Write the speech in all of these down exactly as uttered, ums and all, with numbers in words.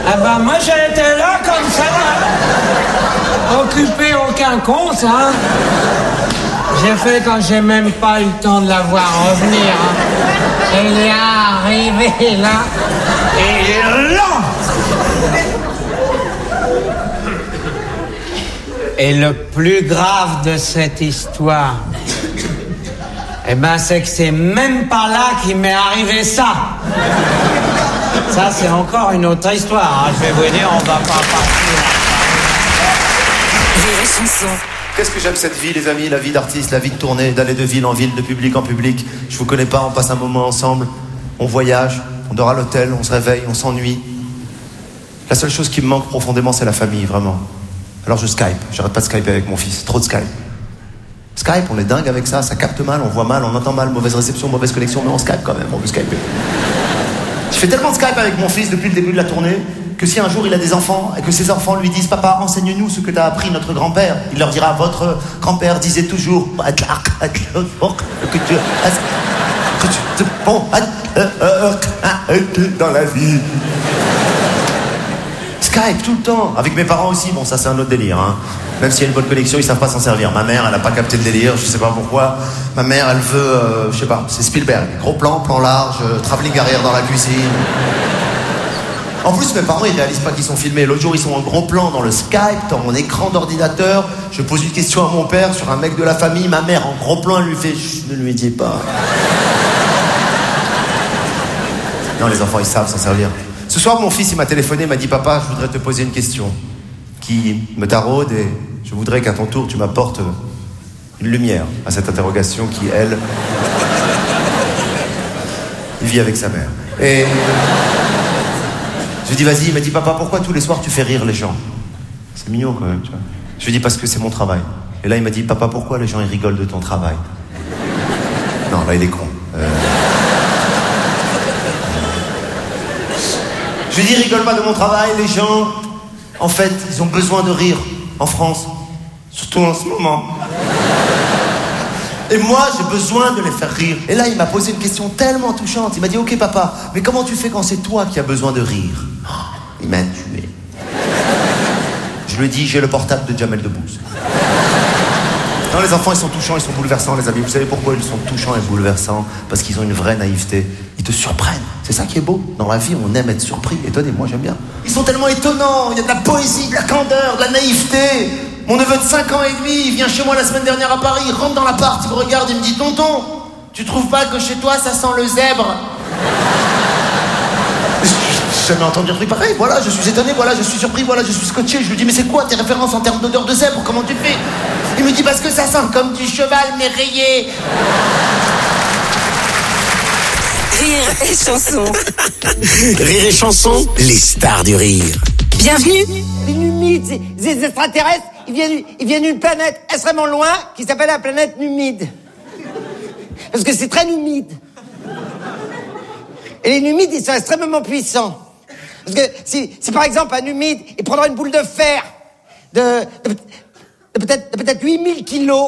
Ah bah moi j'étais là comme ça, occupé aucun compte, hein. J'ai fait quand j'ai même pas eu le temps de la voir revenir, hein. Elle est arrivée là, et là. Et le plus grave de cette histoire, eh ben c'est que c'est même pas là qu'il m'est arrivé ça. Ça, c'est encore une autre histoire, hein. Je vais vous dire, on va pas partir. Qu'est-ce que j'aime cette vie, les amis, la vie d'artiste, la vie de tournée, d'aller de ville en ville, de public en public. Je vous connais pas, on passe un moment ensemble, on voyage, on dort à l'hôtel, on se réveille, on s'ennuie. La seule chose qui me manque profondément, c'est la famille, vraiment. Alors je Skype, j'arrête pas de Skype avec mon fils, trop de Skype. Skype, on est dingue avec ça, ça capte mal, on voit mal, on entend mal, mauvaise réception, mauvaise connexion, mais on Skype quand même, on veut Skyper. Je fais tellement de Skype avec mon fils depuis le début de la tournée que si un jour il a des enfants et que ses enfants lui disent « Papa, enseigne-nous ce que t'as appris notre grand-père », il leur dira « Votre grand-père disait toujours que tu bon dans la vie ». Skype tout le temps, avec mes parents aussi, bon ça c'est un autre délire, hein. Même s'il y a une bonne connexion, ils savent pas s'en servir. Ma mère, elle a pas capté le délire, je sais pas pourquoi. Ma mère, elle veut, euh, je sais pas, c'est Spielberg. Gros plan, plan large, euh, travelling arrière dans la cuisine. En plus, mes parents, ils réalisent pas qu'ils sont filmés. L'autre jour, ils sont en gros plan dans le Skype, dans mon écran d'ordinateur. Je pose une question à mon père sur un mec de la famille. Ma mère, en gros plan, elle lui fait « Chut, ne lui dis pas. » Non, les enfants, ils savent s'en servir. Ce soir, mon fils, il m'a téléphoné, il m'a dit « Papa, je voudrais te poser une question qui me taraude et je voudrais qu'à ton tour, tu m'apportes une lumière à cette interrogation qui, elle, il vit avec sa mère. » Et je lui dis « Vas-y. » Il m'a dit « Papa, pourquoi tous les soirs tu fais rire les gens ?» C'est mignon quand même, tu vois. Je lui dis « Parce que c'est mon travail. » Et là, il m'a dit « Papa, pourquoi les gens, ils rigolent de ton travail ?» Non, là, il est con. Euh... Je lui dis, rigole pas de mon travail, les gens, en fait, ils ont besoin de rire en France, surtout en ce moment. Et moi, j'ai besoin de les faire rire. Et là, il m'a posé une question tellement touchante. Il m'a dit, ok papa, mais comment tu fais quand c'est toi qui as besoin de rire? Il m'a tué. Je lui ai dit, j'ai le portable de Jamel Debbouze. Non, les enfants, ils sont touchants, ils sont bouleversants, les amis. Vous savez pourquoi ils sont touchants et bouleversants? Parce qu'ils ont une vraie naïveté. Ils te surprennent. C'est ça qui est beau. Dans la vie, on aime être surpris. Étonné, moi, j'aime bien. Ils sont tellement étonnants. Il y a de la poésie, de la candeur, de la naïveté. Mon neveu de cinq ans et demi, il vient chez moi la semaine dernière à Paris. Il rentre dans l'appart, il me regarde, il me dit, tonton, tu trouves pas que chez toi, ça sent le zèbre? J'ai jamais entendu un truc pareil. Voilà, je suis étonné, voilà, je suis surpris, voilà, je suis scotché. Je lui dis, mais c'est quoi tes références en termes d'odeur de zèbre? Comment tu fais? Il me dit, parce que ça sent comme du cheval, mais rayé. Rire et chanson. Rire et chanson, les stars du rire. Bienvenue. Les Numides, ces extraterrestres, ils viennent, ils viennent d'une planète extrêmement loin qui s'appelle la planète Numide. Parce que c'est très humide. Et les Numides, ils sont extrêmement puissants. Parce que si, si par exemple un Numide, il prendra une boule de fer de, de, de peut-être de peut-être huit mille kilos.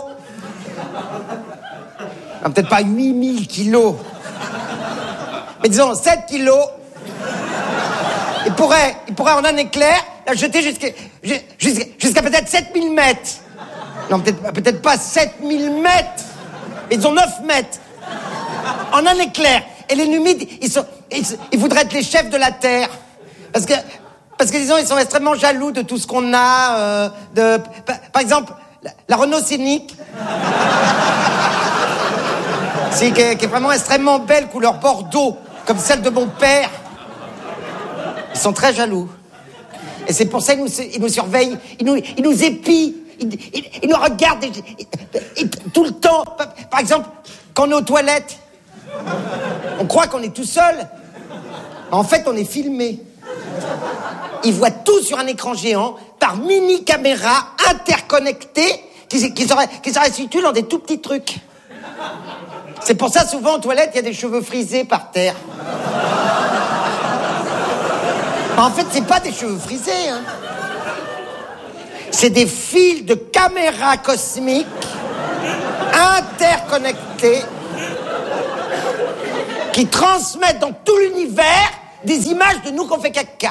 Non, peut-être pas huit mille kilos. Mais disons sept kilos. Il pourrait, il pourrait en un éclair la jeter jusqu'à, jusqu'à, jusqu'à peut-être sept mille mètres. Non, peut-être, peut-être pas sept mille mètres. Mais disons neuf mètres. En un éclair. Et les Numides, ils sont, ils, ils voudraient être les chefs de la Terre. Parce que, parce que disons, ils sont extrêmement jaloux de tout ce qu'on a, euh, de, par, par exemple, la, la Renault Scénic. C'est, qui, est, qui est vraiment extrêmement belle, couleur bordeaux, comme celle de mon père. Ils sont très jaloux. Et c'est pour ça qu'ils nous, ils nous surveillent, ils nous, ils nous épient, ils, ils, ils nous regardent ils, ils, tout le temps. Par, par exemple, quand on est aux toilettes, on croit qu'on est tout seul. En fait, on est filmé. Ils voient tout sur un écran géant par mini caméras interconnectées qui, qui, seraient, qui seraient situées dans des tout petits trucs. C'est pour ça, souvent, aux toilettes, il y a des cheveux frisés par terre. En fait, c'est pas des cheveux frisés, hein. C'est des fils de caméras cosmiques interconnectés qui transmettent dans tout l'univers des images de nous qu'on fait caca.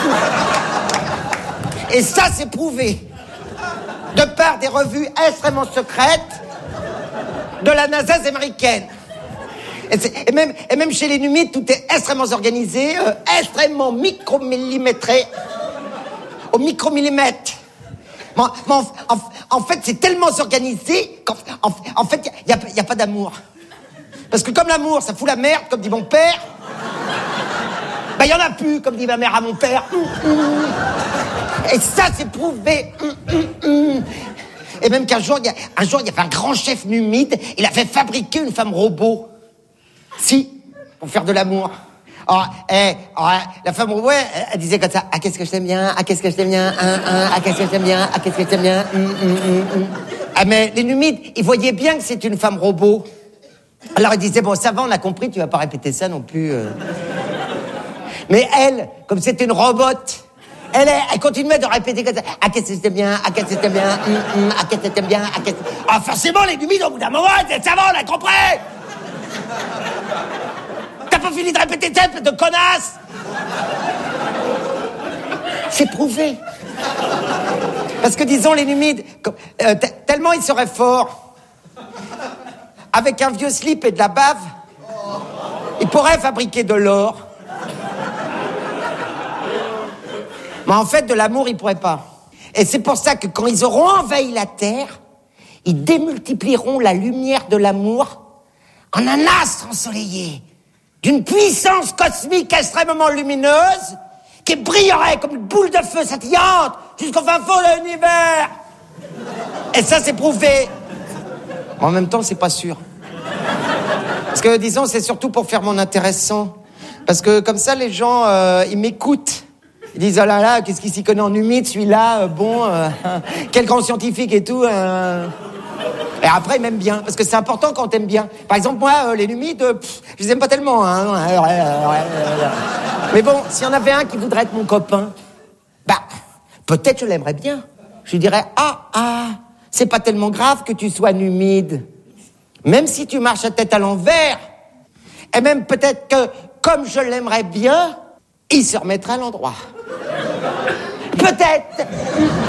Et ça, c'est prouvé. De par des revues extrêmement secrètes de la NASA américaine. Et, et, même, et même chez les Numides, tout est extrêmement organisé, euh, extrêmement micromillimétré, au micromillimètre. Mais, mais en, en, en fait, c'est tellement organisé qu'en en, en fait, il n'y a, y a pas d'amour. Parce que comme l'amour, ça fout la merde, comme dit mon père, ben il n'y en a plus, comme dit ma mère à mon père. Et ça, c'est prouvé. Et même qu'un jour, il y a, un jour, il y avait un grand chef numide, il a fait fabriquer une femme robot. Si, pour faire de l'amour. Alors, eh, alors, la femme robot, elle, elle disait comme ça, ah, qu'est-ce que je t'aime bien, ah, qu'est-ce que je t'aime bien, hein, hein, ah, qu'est-ce que je t'aime bien, ah, qu'est-ce que je t'aime bien, hum, hum, hum, hum. Ah, mais les numides, ils voyaient bien que c'est une femme robot. Alors, ils disaient, bon, ça va, on a compris, tu vas pas répéter ça non plus. Euh. Mais elle, comme c'était une robote, Elle, elle continuait de répéter comme ça. Ah, qu'est-ce que c'était bien, ah, qu'est-ce que c'était bien, hum, hum, ah, qu'est-ce que c'était bien, ah, qu'est-ce que... Ah, forcément, les numides, au bout d'un moment, ça va, on a compris. T'as pas fini de répéter ça, de connasse. C'est prouvé. Parce que, disons, les numides, euh, t- tellement ils seraient forts, avec un vieux slip et de la bave, ils pourraient fabriquer de l'or. Mais en fait, de l'amour, ils pourraient pas. Et c'est pour ça que quand ils auront envahi la Terre, ils démultiplieront la lumière de l'amour en un astre ensoleillé, d'une puissance cosmique extrêmement lumineuse, qui brillerait comme une boule de feu scintillante jusqu'au fin fond de l'univers. Et ça, c'est prouvé. En même temps, c'est pas sûr. Parce que, disons, c'est surtout pour faire mon intéressant. Parce que, comme ça, les gens, euh, ils m'écoutent. Ils disent, oh là là, qu'est-ce qu'il s'y connaît en humide, celui-là, euh, bon, euh, quel grand scientifique et tout. Euh... Et après, ils m'aiment bien, parce que c'est important quand t'aimes bien. Par exemple, moi, euh, les humides, euh, pff, je les aime pas tellement. Hein. Mais bon, s'il y en avait un qui voudrait être mon copain, bah, peut-être je l'aimerais bien. Je lui dirais, ah, ah, c'est pas tellement grave que tu sois humide. Même si tu marches la tête à l'envers, et même peut-être que, comme je l'aimerais bien, il se remettra à l'endroit. Peut-être. Peut-être.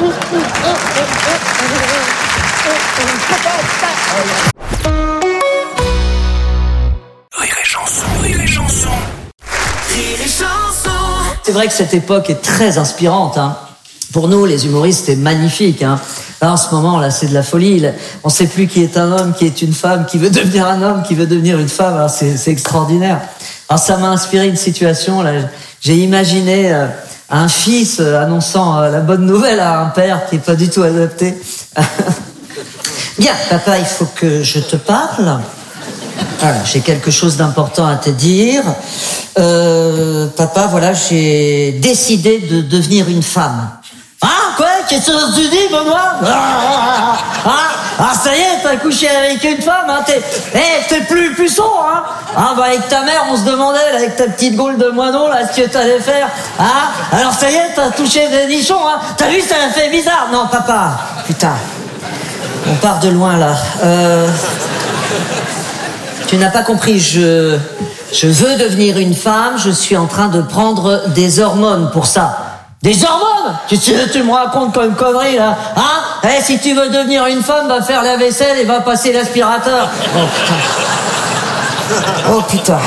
Rire et chanson, rire et chanson. Rire et chanson. C'est vrai que cette époque est très inspirante, hein. Pour nous, les humoristes, c'est magnifique, hein. Là, en ce moment, là, c'est de la folie. On ne sait plus qui est un homme, qui est une femme, qui veut devenir un homme, qui veut devenir une femme. Alors, c'est, c'est extraordinaire. Alors, ça m'a inspiré une situation, là. J'ai imaginé euh, un fils euh, annonçant euh, la bonne nouvelle à un père qui est pas du tout adapté. Bien, papa, il faut que je te parle. Voilà, j'ai quelque chose d'important à te dire. Euh, papa, voilà, j'ai décidé de devenir une femme. Ah, quoi? Qu'est-ce que tu dis, Benoît? Ah, ah, ah, ça y est, t'as couché avec une femme, hein? T'es, hey, t'es plus puceau, hein? Ah, bah, avec ta mère, on se demandait, là, avec ta petite gaule de moineau, là, ce que t'allais faire. Ah, alors ça y est, t'as touché des nichons, hein? T'as vu, ça fait bizarre. Non, papa, putain. On part de loin, là. Euh... Tu n'as pas compris, je... Je veux devenir une femme, je suis en train de prendre des hormones pour ça. Des hormones? Tu, tu, tu me racontes comme une connerie, là. Hein? Eh, si tu veux devenir une femme, va faire la vaisselle et va passer l'aspirateur. Oh, putain. Oh, putain.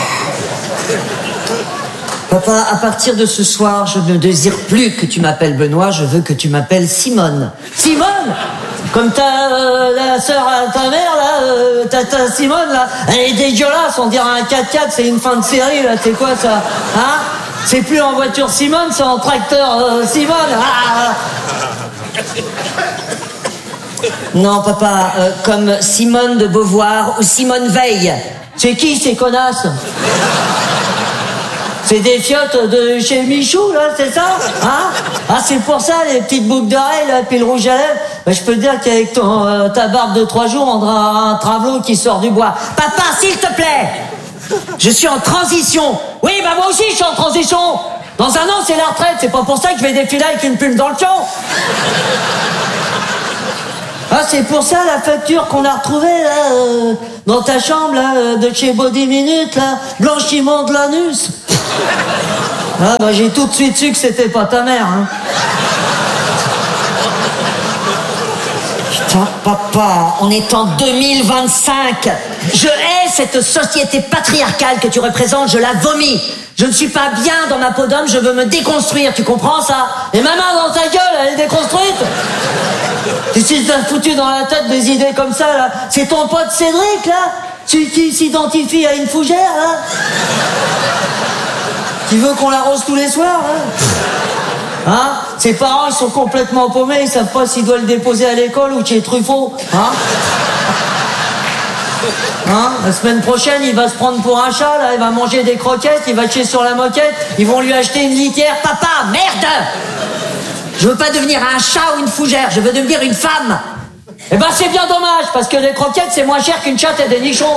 Papa, à partir de ce soir, je ne désire plus que tu m'appelles Benoît, je veux que tu m'appelles Simone. Simone? Comme ta, euh, la sœur à ta mère, là, euh, ta, ta Simone, là, elle est dégueulasse, on dirait un quatre-quatre, c'est une fin de série, là, c'est quoi ça? Hein? C'est plus en voiture Simone, c'est en tracteur euh, Simone. Ah. Non, papa, euh, comme Simone de Beauvoir ou Simone Veil. C'est qui ces connasses? C'est des fiottes de chez Michou, là, c'est ça? Hein? Ah, c'est pour ça, les petites boucles d'oreilles, là, puis le rouge à lèvres. Ben, je peux te dire qu'avec ton, euh, ta barbe de trois jours, on dirait un travelot qui sort du bois. Papa, s'il te plaît! Je suis en transition. Oui, bah moi aussi, je suis en transition. Dans un an, c'est la retraite. C'est pas pour ça que je vais défiler avec une plume dans le fion. Ah, c'est pour ça la facture qu'on a retrouvée, là, euh, dans ta chambre, là, de chez Body Minute, là, blanchiment de l'anus. Ah bah j'ai tout de suite su que c'était pas ta mère, hein. Putain, papa, on est en deux mille vingt-cinq. Je hais cette société patriarcale que tu représentes, je la vomis. Je ne suis pas bien dans ma peau d'homme, je veux me déconstruire, tu comprends ça? Et ma main dans ta gueule, elle est déconstruite. Et si t'as foutu dans la tête des idées comme ça, là, c'est ton pote Cédric, là, celui qui s'identifie à une fougère, là, qui veut qu'on l'arrose tous les soirs, là. Hein? Ses parents, ils sont complètement paumés, ils savent pas s'ils doivent le déposer à l'école ou chez Truffaut, hein? Hein? La semaine prochaine, il va se prendre pour un chat, là, il va manger des croquettes, il va chier sur la moquette, ils vont lui acheter une litière. Papa, merde! Je veux pas devenir un chat ou une fougère, je veux devenir une femme. Eh ben c'est bien dommage, parce que les croquettes, c'est moins cher qu'une chatte et des nichons.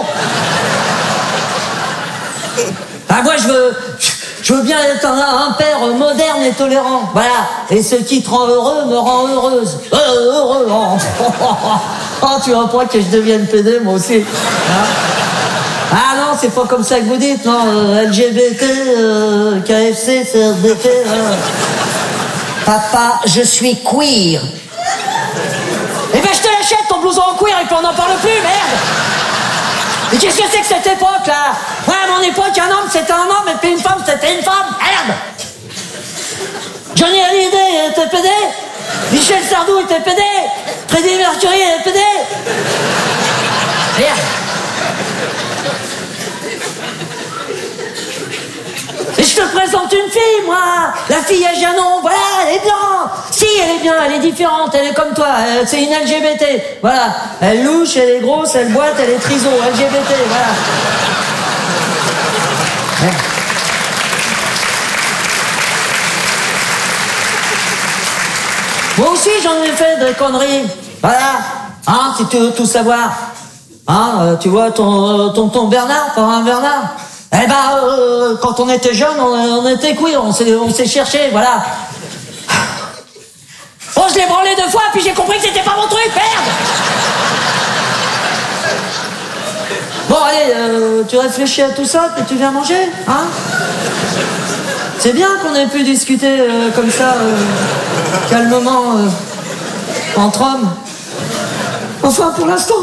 Ah, moi, je veux... Je veux bien être un, un père moderne et tolérant. Voilà. Et ce qui te rend heureux me rend heureuse. Euh, heureux. Oh, oh, tu vois pas que je devienne pédé, moi aussi. Hein? Ah non, c'est pas comme ça que vous dites, non. Euh, L G B T, euh, K F C, C R B T. Euh. Papa, je suis queer. Eh ben, je te l'achète, ton blouson en cuir, et puis on n'en parle plus, merde. Mais qu'est-ce que c'est que cette époque, là? Ouais, à mon époque, un homme, c'était un homme, et puis une femme, c'était une femme. Merde! Johnny Hallyday était pédé. Michel Sardou était pédé. Freddie Mercury était pédé. Merde! Et je te présente une fille, moi. La fille à Janon, voilà, elle est bien. Si, elle est bien, elle est différente, elle est comme toi. Euh, c'est une L G B T. Voilà. Elle louche, elle est grosse, elle boite, elle est triso. L G B T, voilà. Ouais. Moi aussi, j'en ai fait des conneries. Voilà. Hein, si tu veux tout savoir. Hein, euh, tu vois, ton tonton Bernard, ton Bernard. Eh ben, euh, quand on était jeune, on, on était queer, on s'est, on s'est cherché, voilà. Bon, je l'ai branlé deux fois, puis j'ai compris que c'était pas mon truc, merde. Bon, allez, euh, tu réfléchis à tout ça, puis tu viens manger, hein? C'est bien qu'on ait pu discuter euh, comme ça, euh, calmement, euh, entre hommes. Enfin, pour l'instant.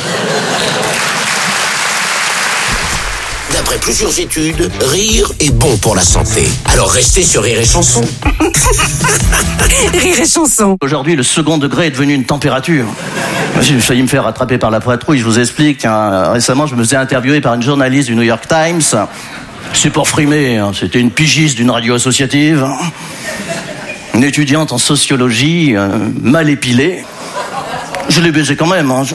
D'après plusieurs études, rire est bon pour la santé. Alors restez sur Rire et Chanson. Rire et Chanson. Aujourd'hui, le second degré est devenu une température. J'ai failli me faire rattraper par la patrouille, je vous explique. Hein. Récemment, je me faisais interviewer par une journaliste du New York Times. C'est pour frimer, hein. C'était une pigiste d'une radio associative. Une étudiante en sociologie, euh, mal épilée. Je l'ai baisé quand même. Hein.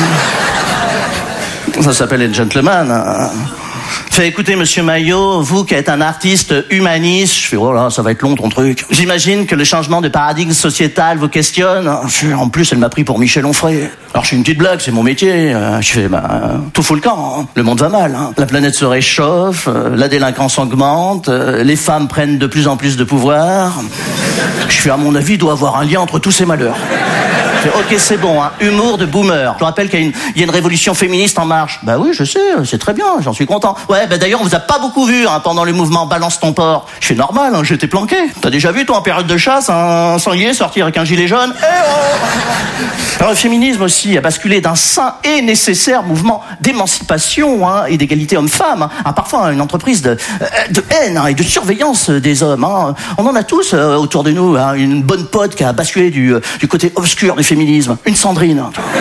Ça s'appelle être gentleman. Hein. Fait écoutez, monsieur Maillot, vous qui êtes un artiste humaniste, je fais, oh là, ça va être long ton truc. J'imagine que le changement de paradigme sociétal vous questionne. En plus, elle m'a pris pour Michel Onfray. Alors, je suis une petite blague, c'est mon métier. Je fais, bah, tout fout le camp, hein. Le monde va mal, hein. La planète se réchauffe, la délinquance augmente, les femmes prennent de plus en plus de pouvoir. Je fais, à mon avis, il doit y avoir un lien entre tous ces malheurs. Ok, c'est bon, hein. Humour de boomer. Je rappelle qu'il y a, une, il y a une révolution féministe en marche. Bah oui, je sais, c'est très bien, j'en suis content. Ouais, bah d'ailleurs, on vous a pas beaucoup vu hein, pendant le mouvement Balance ton porc. Je fais normal, hein, j'étais planqué. T'as déjà vu, toi, en période de chasse, un sanglier sortir avec un gilet jaune? Eh oh. Alors, le féminisme aussi a basculé d'un sain et nécessaire mouvement d'émancipation hein, et d'égalité homme-femme hein, à parfois une entreprise de, de haine hein, et de surveillance des hommes. Hein. On en a tous euh, autour de nous hein, une bonne pote qui a basculé du, du côté obscur du féminisme. Une Sandrine.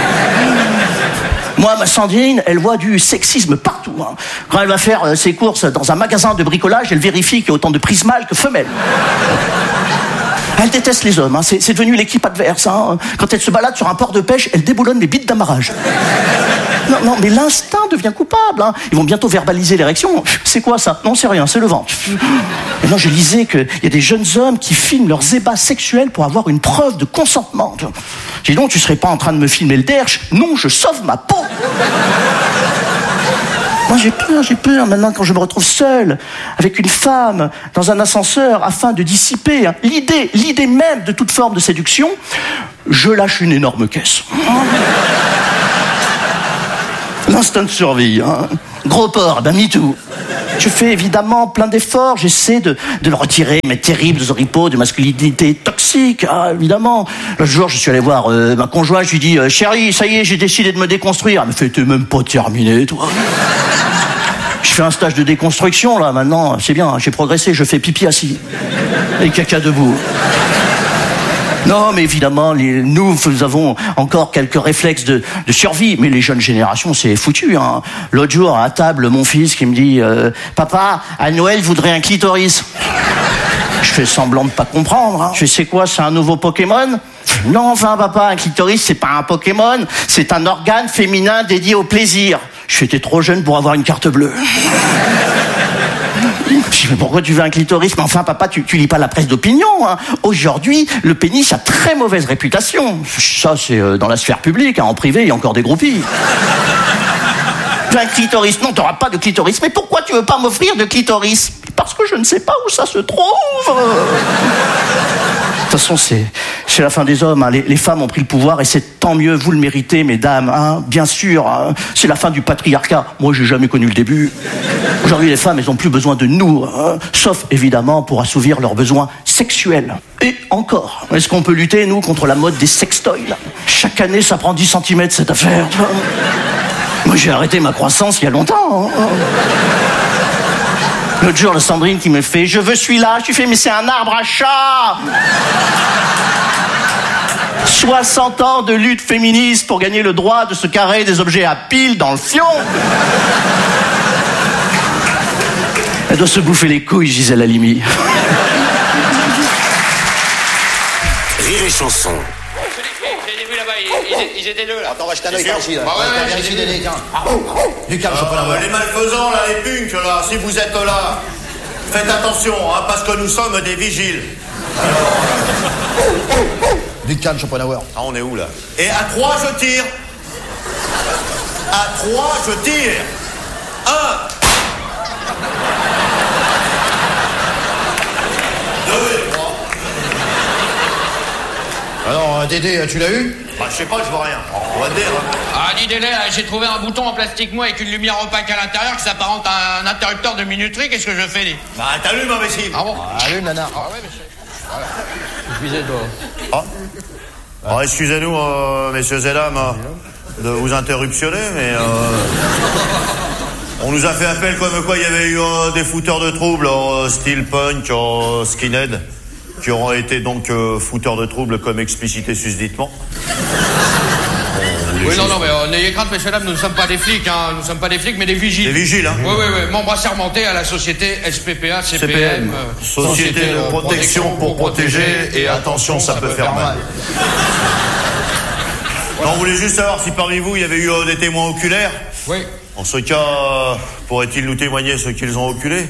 Moi, ma Sandrine, elle voit du sexisme partout. Hein. Quand elle va faire euh, ses courses dans un magasin de bricolage, elle vérifie qu'il y a autant de prises mâles que femelles. Elle déteste les hommes, hein. c'est, c'est devenu l'équipe adverse. Hein. Quand elle se balade sur un port de pêche, elle déboulonne les bites d'amarrage. Non, non, mais l'instinct devient coupable. Hein. Ils vont bientôt verbaliser l'érection. C'est quoi ça? Non, c'est rien, c'est le ventre. Et non, je lisais qu'il y a des jeunes hommes qui filment leurs ébats sexuels pour avoir une preuve de consentement. Dis donc, tu serais pas en train de me filmer le derche? Non, je sauve ma peau. Moi, j'ai peur, j'ai peur maintenant quand je me retrouve seul avec une femme dans un ascenseur afin de dissiper hein, l'idée, l'idée même de toute forme de séduction. Je lâche une énorme caisse. L'instinct de survie, hein. Gros porc, ben me too. Je fais évidemment plein d'efforts, j'essaie de, de le retirer, mes terribles oripeaux de masculinité toxique, ah, évidemment. L'autre jour, je suis allé voir euh, ma conjointe, je lui dis euh, « Chérie, ça y est, j'ai décidé de me déconstruire. » Elle me fait « T'es même pas terminé, toi. » Je fais un stage de déconstruction, là, maintenant, c'est bien, j'ai progressé, je fais pipi assis et caca debout. Non, mais évidemment, les, nous, nous avons encore quelques réflexes de, de survie, mais les jeunes générations, c'est foutu. Hein. L'autre jour, à table, mon fils qui me dit euh, « Papa, à Noël, je voudrais un clitoris. » Je fais semblant de pas comprendre. Hein. Je fais « C'est quoi, c'est un nouveau Pokémon ?» Non, enfin, papa, un clitoris, c'est pas un Pokémon, c'est un organe féminin dédié au plaisir. Je fais « T'es trop jeune pour avoir une carte bleue. » Je dis, mais pourquoi tu veux un clitoris? Mais enfin, papa, tu, tu lis pas la presse d'opinion, hein. Aujourd'hui, le pénis a très mauvaise réputation. Ça, c'est euh, dans la sphère publique, hein. En privé, il y a encore des groupies. Tu veux un clitoris? Non, t'auras pas de clitoris. Mais pourquoi tu veux pas m'offrir de clitoris? Parce que je ne sais pas où ça se trouve. De toute façon, c'est, c'est la fin des hommes, hein. les, les femmes ont pris le pouvoir et c'est tant mieux, vous le méritez, mesdames, hein. Bien sûr, hein. C'est la fin du patriarcat. Moi, j'ai jamais connu le début. Aujourd'hui, les femmes, elles ont plus besoin de nous, hein. Sauf, évidemment, pour assouvir leurs besoins sexuels. Et encore, est-ce qu'on peut lutter, nous, contre la mode des sextoys, là? Chaque année, ça prend dix centimètres, cette affaire. Moi, j'ai arrêté ma croissance il y a longtemps, hein. L'autre jour, la Sandrine qui me fait « Je veux celui-là », je lui fais « Mais c'est un arbre à chat !» soixante ans de lutte féministe pour gagner le droit de se carrer des objets à pile dans le fion. Elle doit se bouffer les couilles, Gisèle Halimi. Rire et chanson. J'ai vu là-bas, ils, ils étaient deux là. Attends, on va jeter un œil par ici, là. Bah ouais, ouais, Viens j'ai ici, vu. Dédé, tiens. Du calme, je peux l'avoir. Les malfaisants, là, les punks, là, si vous êtes là, faites attention, hein, parce que nous sommes des vigiles. Du calme, Schopenhauer. Ah, on est où, là? Et à trois, je tire. À trois, je tire. Un. Deux et trois. Alors, Dédé, tu l'as eu? Bah, je sais pas, je vois rien. On va te dire. Hein. Ah, dis Délé, j'ai trouvé un bouton en plastique mou avec une lumière opaque à l'intérieur qui s'apparente à un interrupteur de minuterie. Qu'est-ce que je fais, dis? Bah, t'allumes, imbécile. Ah bon? Allume, nana. Ah ouais, monsieur. Voilà. Excusez le Ah. Alors, excusez-nous, euh, messieurs et dames, euh, de vous interruptionner, mais euh, on nous a fait appel comme quoi il y avait eu euh, des fouteurs de troubles, euh, style punk, euh, skinhead, qui auront été donc euh, fouteurs de troubles comme explicité susditement. Oui, non, non, mais euh, n'ayez crainte, messieurs, dames, nous ne sommes pas des flics, hein. Nous ne sommes pas des flics, mais des vigiles. Des vigiles, hein. Oui, oui, oui. Membres assermentés à la société S P P A, C P M. euh, Société de protection pour protéger, et attention, ça peut faire mal. Non, on voulait juste savoir si parmi vous, il y avait eu euh, des témoins oculaires. Oui. En ce cas, euh, pourraient-ils nous témoigner ce qu'ils ont oculé?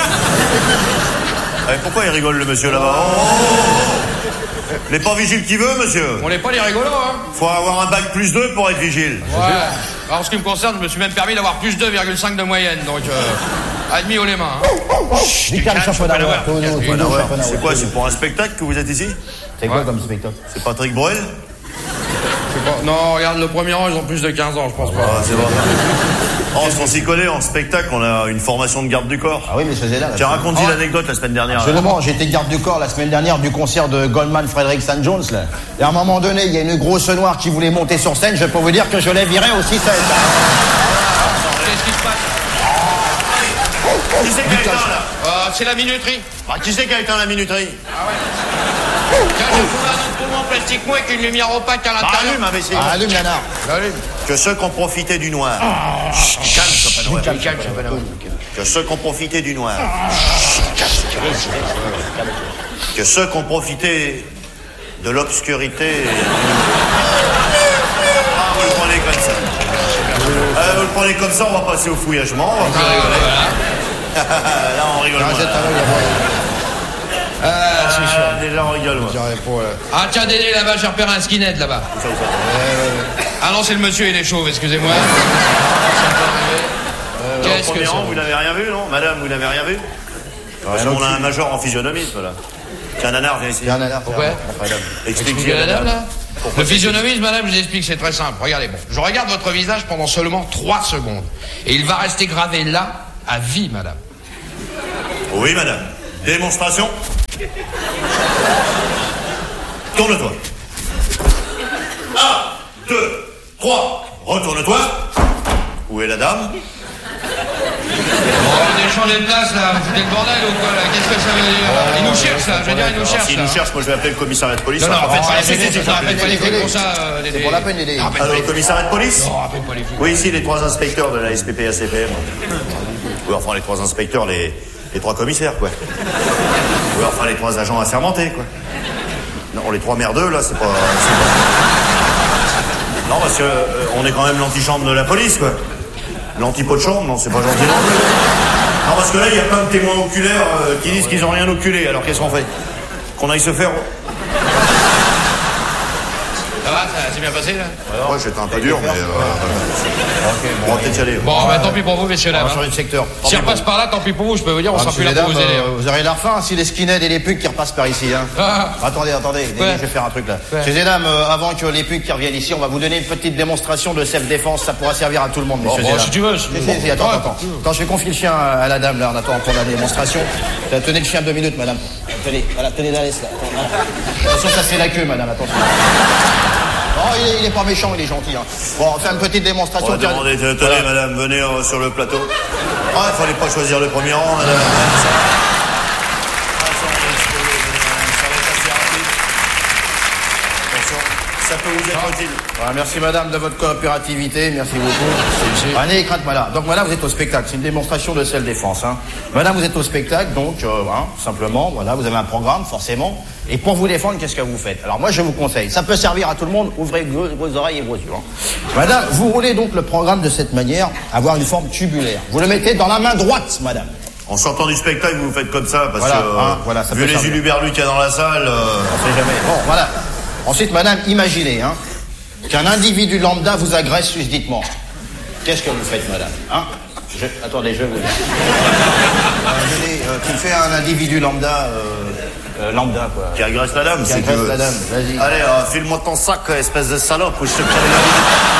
Eh, pourquoi il rigole, le monsieur, là-bas? Oh, oh, oh. Les pas vigiles qui veut, monsieur? On n'est pas des rigolos, hein. Faut avoir un bac plus deux pour être vigile. Ouais. Alors, en ce qui me concerne, je me suis même permis d'avoir plus deux virgule cinq de moyenne, donc euh, admis haut les mains. Hein. Du calme, Schopenhauer. C'est quoi, c'est pour un spectacle que vous êtes ici? C'est quoi comme spectacle? C'est Patrick Bruel? Non, regarde, le premier rang, ils ont plus de quinze ans, je pense pas. Ah, c'est vrai. Oh, on s'y connaît, en spectacle, on a une formation de garde du corps. Ah oui, mais c'est là. Tiens, raconte-y l'anecdote la semaine dernière. Absolument, j'étais garde du corps la semaine dernière du concert de Goldman Frederick Saint Jones, là. Et à un moment donné, il y a une grosse noire qui voulait monter sur scène, je peux vous dire que je l'ai viré aussi scène. Qu'est-ce qui se passe? Qui c'est qui a éteint, là? euh, C'est la minuterie. Bah, qui c'est qui a éteint la minuterie? Ah ouais. Tiens, j'ai trouvé un autre poumon en plastique mou avec une lumière opaque à Bah, l'intérieur. allume, imbécile. Ah, allume, nana. Allume. Que ceux qui ont profité du noir. Chut, calme, Schopenhauer. Calme, calme, Schopenhauer. Que ceux qui ont profité du noir. Que ceux qui ont profité de l'obscurité. Ah, vous le prenez comme ça. Euh, vous le prenez comme ça, on va passer au fouillagement. On va plus rigoler. Là, on rigole. moins. Ah, c'est sûr. Ah, déjà, on rigole. Moi. Ah, tiens, Dédé, là-bas, j'ai repéré un skinhead, là-bas. Ah non, c'est le monsieur, il est chauve, excusez-moi. Qu'est-ce que Premier rang, c'est? vous n'avez rien vu, non? Madame, vous n'avez rien vu? Parce qu'on a un major en physionomisme, là. C'est un nanar, viens ici. Il y a un nana. Pourquoi? Explique-lui à Madame, là? Pourquoi Le physionomisme, madame, je vous explique, c'est très simple. Regardez, bon, je regarde votre visage pendant seulement trois secondes. Et il va rester gravé là, à vie, madame. Oui, madame. Démonstration. Tourne-toi. Un, deux, trois. Retourne-toi. Où est la dame? Bon, on est changé de place là, vous foutez le bordel ou quoi là? Qu'est-ce que ça veut dire? Oh, Ils nous cherchent là, je veux dire, ils nous cherchent. S'ils là. nous cherchent, moi je vais appeler le commissariat de police. Non, non, hein. faites pas les si, si, flics, si, faites pas appelez- les flics comme ça. euh, des- C'est pour la peine d'aider. Non, appelle Alors, pas le les commissariat de police? flics. Non, appelle pas les flics. Oui, ici, les trois inspecteurs de la S P P A C P M. Oui, enfin, les trois inspecteurs, les, les trois commissaires, quoi. Oui, enfin, les trois agents assermentés, quoi. Non, les trois merdeux, là, c'est pas... c'est pas- Non, parce que euh, on est quand même l'antichambre de la police, quoi. L'antipot de chambre, non, c'est pas gentil non plus. Non, parce que là, il y a plein de témoins oculaires euh, qui disent qu'ils ont rien oculé. Alors, qu'est-ce qu'on fait? Qu'on aille se faire... Ça va, ça s'est bien passé là? Ouais, j'étais un peu dur, mais... Euh, on va peut-être y aller. Bon, bah tant pis pour vous, messieurs On dames. va changer de secteur. Si on repasse par là, tant pis pour vous, je peux vous dire, on sera plus là pour vous aider. euh, vous aurez l'air fin si les skinheads et les punks qui repassent par ici. Hein. Ah. Attendez, attendez, Ouais. je vais faire un truc là. Ouais. Messieurs et dames, euh, avant que les punks qui reviennent ici, on va vous donner une petite démonstration de self-défense. Ça pourra servir à tout le monde, Bon, messieurs bon, et dames. si tu veux. Si, si, si, attends, Ouais. attends. Attends, je vais confier le chien à la dame là en attendant pour la démonstration. Euh, Tenez le chien deux minutes, madame. Tenez, voilà, tenez la laisse là. Attends, voilà. Attention, ça c'est la queue, madame, attention. Non, il est, il est pas méchant, il est gentil. Hein. Bon, on fait une petite démonstration. On va demander, tenez, Voilà. madame, venez euh, sur le plateau. Ah, il fallait pas choisir le premier rang, madame. Attention, ça peut vous être utile. Voilà, merci madame de votre coopérativité, merci beaucoup. Allez, crainte madame. Donc madame, vous êtes au spectacle, c'est une démonstration de self-défense. Hein. Madame, vous êtes au spectacle, donc, euh, hein, simplement, voilà, vous avez un programme, forcément. Et pour vous défendre, qu'est-ce que vous faites? Alors moi, je vous conseille, ça peut servir à tout le monde, ouvrez vos, vos oreilles et vos yeux. Hein. Madame, vous roulez donc le programme de cette manière, avoir une forme tubulaire. Vous le mettez dans la main droite, madame. En sortant du spectacle, vous faites comme ça, parce Voilà, que, euh, hein, voilà, ça vu peut les servir. uluberlus qu'il y a dans la salle... euh, On sait jamais. Bon, voilà. Ensuite, madame, imaginez, hein, qu'un individu lambda vous agresse susditement. Qu'est-ce que vous faites, madame? Hein? Je... Attendez, je vais vous dire. Euh, venez, euh, tu fais un individu lambda, euh, euh, lambda, quoi. Qui agresse la dame, Qui si tu agresse veux. la dame, vas-y. Allez, euh, file-moi ton sac, espèce de salope, ou je te crève la vie.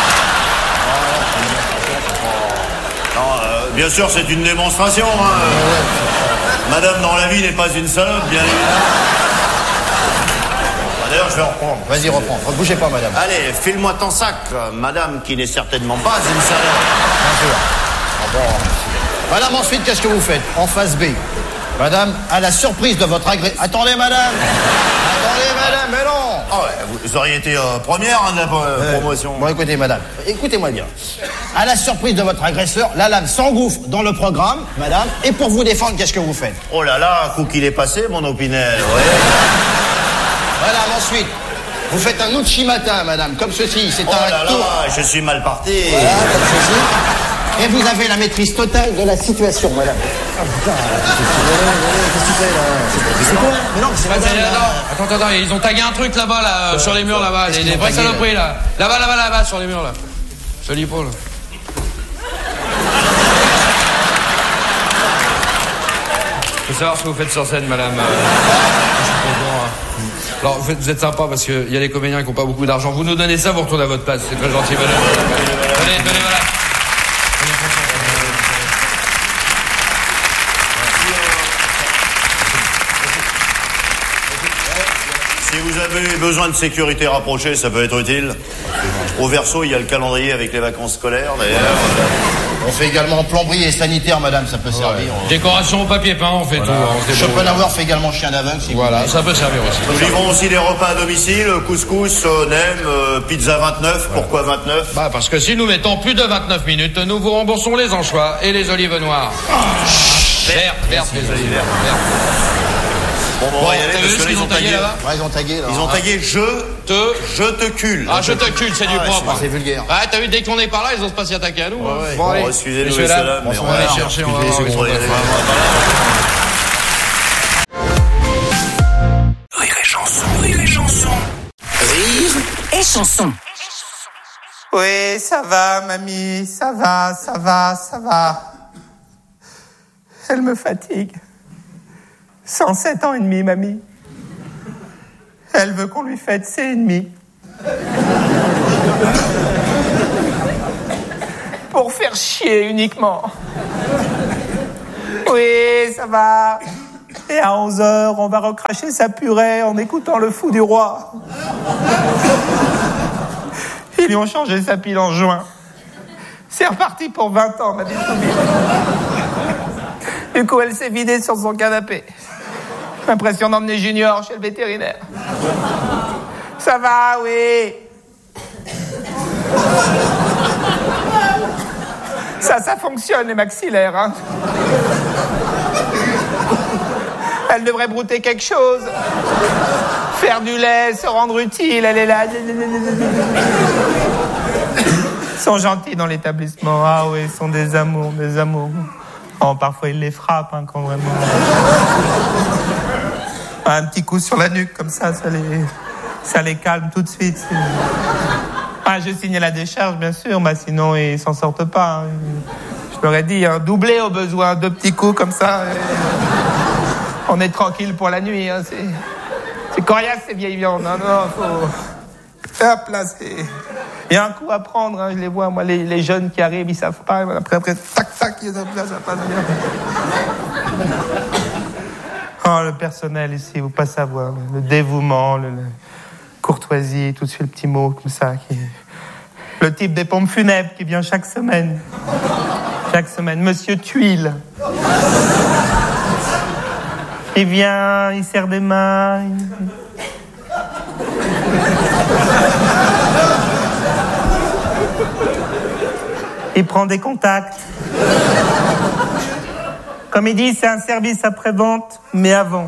Non, euh, bien sûr, c'est une démonstration, hein. euh, Madame, dans la vie, n'est pas une salope, bien évidemment. Ah, D'ailleurs, je vais reprendre. Vas-y, reprends. Ne bougez pas, madame. Allez, file-moi ton sac, euh, madame, qui n'est certainement pas une salope. Bien sûr. Ah bon. Madame, ensuite, qu'est-ce que vous faites? En phase B. Madame, à la surprise de votre agré... Attendez, madame. Attendez, madame, mais non. Ah ouais, vous auriez été euh, première hein, de la euh, promotion. Bon, écoutez, madame, écoutez-moi bien. À la surprise de votre agresseur, la lame s'engouffre dans le programme, madame, et pour vous défendre, qu'est-ce que vous faites? Oh là là, un coup qu'il est passé, mon opinel, ouais. Madame, ensuite, vous faites un Uchimata, madame, comme ceci. C'est Oh un là tour. là, je suis mal parti. Voilà, comme ceci. Et vous avez la maîtrise totale de la situation, madame. Ah putain, qu'est-ce que tu fais là? C'est quoi? Mais non, c'est Attends, madame. là. attends, attends, attends, ils ont tagué un truc là-bas, là, sur les murs là-bas, Qu'est-ce des, qu'ils des ont vraies tagué, saloperies là. Là-bas, là-bas, là-bas, sur les murs là. Sur l'hypo là. Je veux savoir ce que vous faites sur scène, madame. Euh, je suis content, hein. Alors, vous êtes, vous êtes sympa parce qu'il y a les comédiens qui n'ont pas beaucoup d'argent. Vous nous donnez ça, vous retournez à votre place. C'est très gentil, madame. Venez, venez, voilà. Si vous avez besoin de sécurité rapprochée, ça peut être utile. Au verso, il y a le calendrier avec les vacances scolaires, d'ailleurs. On fait également plomberie et sanitaire, madame, ça peut servir. Décoration au papier peint, on fait tout. hein, on se débrouille. Schopenhauer fait également chien d'aveugle, si Voilà, vous voulez. ça peut servir aussi. Nous livrons aussi des repas à domicile, couscous, euh, nem, euh, pizza vingt-neuf. Pourquoi vingt-neuf? Bah, parce que si nous mettons plus de vingt-neuf minutes, nous vous remboursons les anchois et les olives noires. Vert, vert, les olives vertes. Bon, bon, on va y aller, t'as parce vu que ce là, qu'ils ils ont ont tagué tagué. là-bas? Ouais, ils ont tagué, là. Ils ont tagué je Te... je te cule. Ah, je te cule, c'est du Ah, propre. C'est vulgaire. Ah, t'as vu, dès qu'on est par là, ils osent pas s'y attaquer à nous. hein. ouais. Bon, Bon, allez, excusez-nous, messieurs, messieurs, dames, dames, mais on on va aller va- chercher, on va excusez, voir où excusez, ils sont passés. Rire et chanson, rire et chanson. Rire et chanson. Oui, ça va, mamie, ça va, ça va, ça va. Elle me fatigue. cent sept ans et demi, mamie. Elle veut qu'on lui fête ses ennemis. Pour faire chier uniquement. Oui, ça va. Et à onze heures, on va recracher sa purée en écoutant le fou du roi. Ils lui ont changé sa pile en juin. C'est reparti pour vingt ans, ma petite Toubib. Du coup, elle s'est vidée sur son canapé. Impression d'emmener Junior chez le vétérinaire. Ça va, oui. Ça, ça fonctionne, les maxillaires, hein. Elle devrait brouter quelque chose. Faire du lait, se rendre utile, elle est là. Ils sont gentils dans l'établissement. Ah oui, ils sont des amours, des amours. Oh, parfois, ils les frappent, hein, quand vraiment... Un petit coup sur la nuque, comme ça, ça les, ça les calme tout de suite. C'est... Ah, je signe la décharge, bien sûr, bah, sinon, ils s'en sortent pas. Hein. Je leur ai dit, hein, doubler au besoin, deux petits coups, comme ça. Et... On est tranquille pour la nuit, hein, c'est... C'est coriace, ces vieilles viandes. Non, non, faut... Hop, là, c'est... Il y a un coup à prendre, hein, je les vois, moi, les, les jeunes qui arrivent, ils savent pas. Après, après, tac, tac, ils ont là, ça passe bien. Oh, le personnel ici, vous pas savoir. Le dévouement, le, le courtoisie, tout de suite le petit mot comme ça. Qui... Le type des pompes funèbres qui vient chaque semaine. Chaque semaine. Monsieur Tuile. Il vient, il serre des mains. Il... Il prend des contacts. Comme il dit, c'est un service après-vente, mais avant.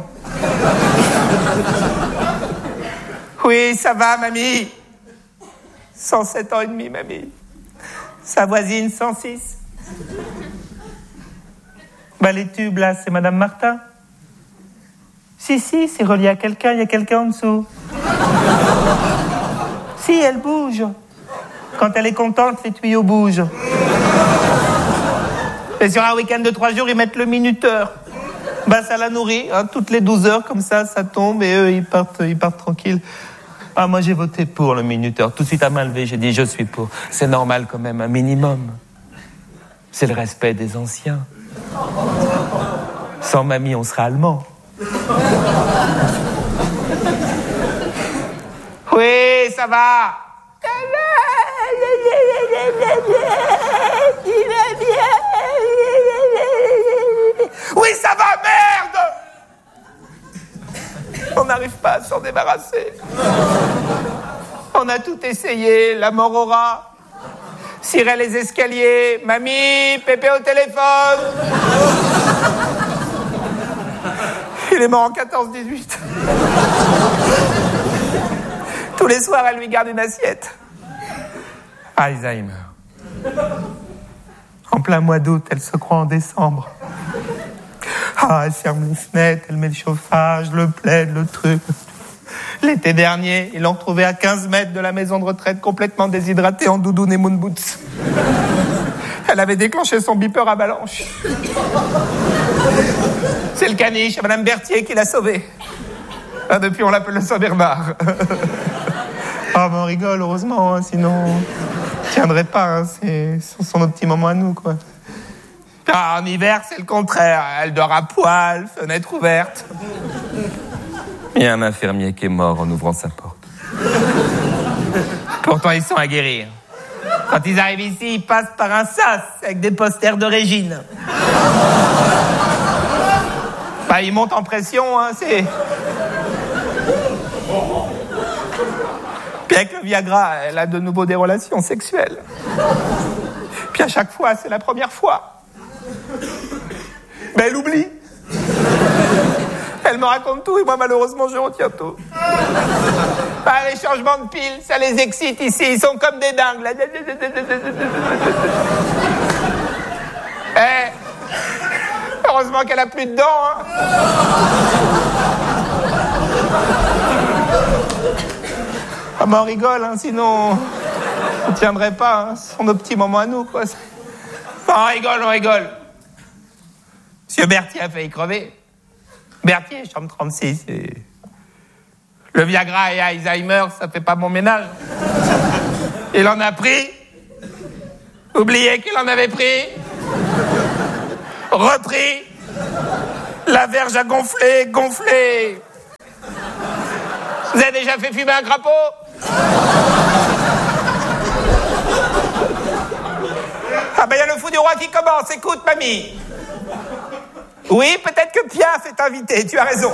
Oui, ça va, mamie. cent sept ans et demi, mamie. Sa voisine, cent six. Bah, les tubes, là, c'est Madame Martin. Si, si, c'est relié à quelqu'un, il y a quelqu'un en dessous. Si, elle bouge. Quand elle est contente, les tuyaux bougent. Et sur un week-end de trois jours, ils mettent le minuteur. Bah, ça la nourrit, hein, toutes les douze heures, comme ça, ça tombe, et eux, ils partent, ils partent tranquilles. Ah, moi, j'ai voté pour le minuteur. Tout de suite, à main levée, j'ai dit, je suis pour. C'est normal, quand même, un minimum. C'est le respect des anciens. Sans mamie, on serait allemand. Oui, ça va. Oui, ça va, merde! On n'arrive pas à s'en débarrasser. On a tout essayé, la mort au rat, cirer les escaliers, mamie, pépé au téléphone. Il est mort en quatorze dix-huit. Tous les soirs, elle lui garde une assiette. Alzheimer. En plein mois d'août, elle se croit en décembre. Ah, elle ferme les fenêtres, elle met le chauffage, le plaid, le truc. L'été dernier, ils l'ont retrouvée à quinze mètres de la maison de retraite, complètement déshydratée en doudoune et moon boots. Elle avait déclenché son beeper avalanche. C'est le caniche, Madame Berthier, qui l'a sauvée. Ah, depuis, on l'appelle le Saint-Bernard. Ah, ben on rigole, heureusement, hein, sinon on tiendrait pas. Hein, c'est son, son petit moment à nous, quoi. Ah, en hiver, c'est le contraire. Elle dort à poil, fenêtre ouverte. Il y a un infirmier qui est mort en ouvrant sa porte. Pourtant, ils sont à guérir. Quand ils arrivent ici, ils passent par un sas avec des posters de Régine. Bah, ils montent en pression, hein, c'est... Puis avec le Viagra, elle a de nouveau des relations sexuelles. Puis à chaque fois, c'est la première fois. Ben, elle oublie. Elle me raconte tout et moi, malheureusement, je retiens tout. Ah, les changements de piles, ça les excite ici. Ils sont comme des dingues. Là. Eh, heureusement qu'elle a plus de dents. Hein. Ah, ben, on rigole, hein, sinon on ne tiendrait pas. Hein. Ce sont nos petits moments à nous, quoi. On rigole, on rigole. Monsieur Berthier a failli crever. Berthier, chambre trente-six. Et... Le Viagra et Alzheimer, ça fait pas bon ménage. Il en a pris. Oubliez qu'il en avait pris. Repris. La verge a gonflé, gonflé. Vous avez déjà fait fumer un crapaud? Ah ben il y a le fou du roi qui commence, écoute mamie. Oui, peut-être que Piaf est invité, tu as raison.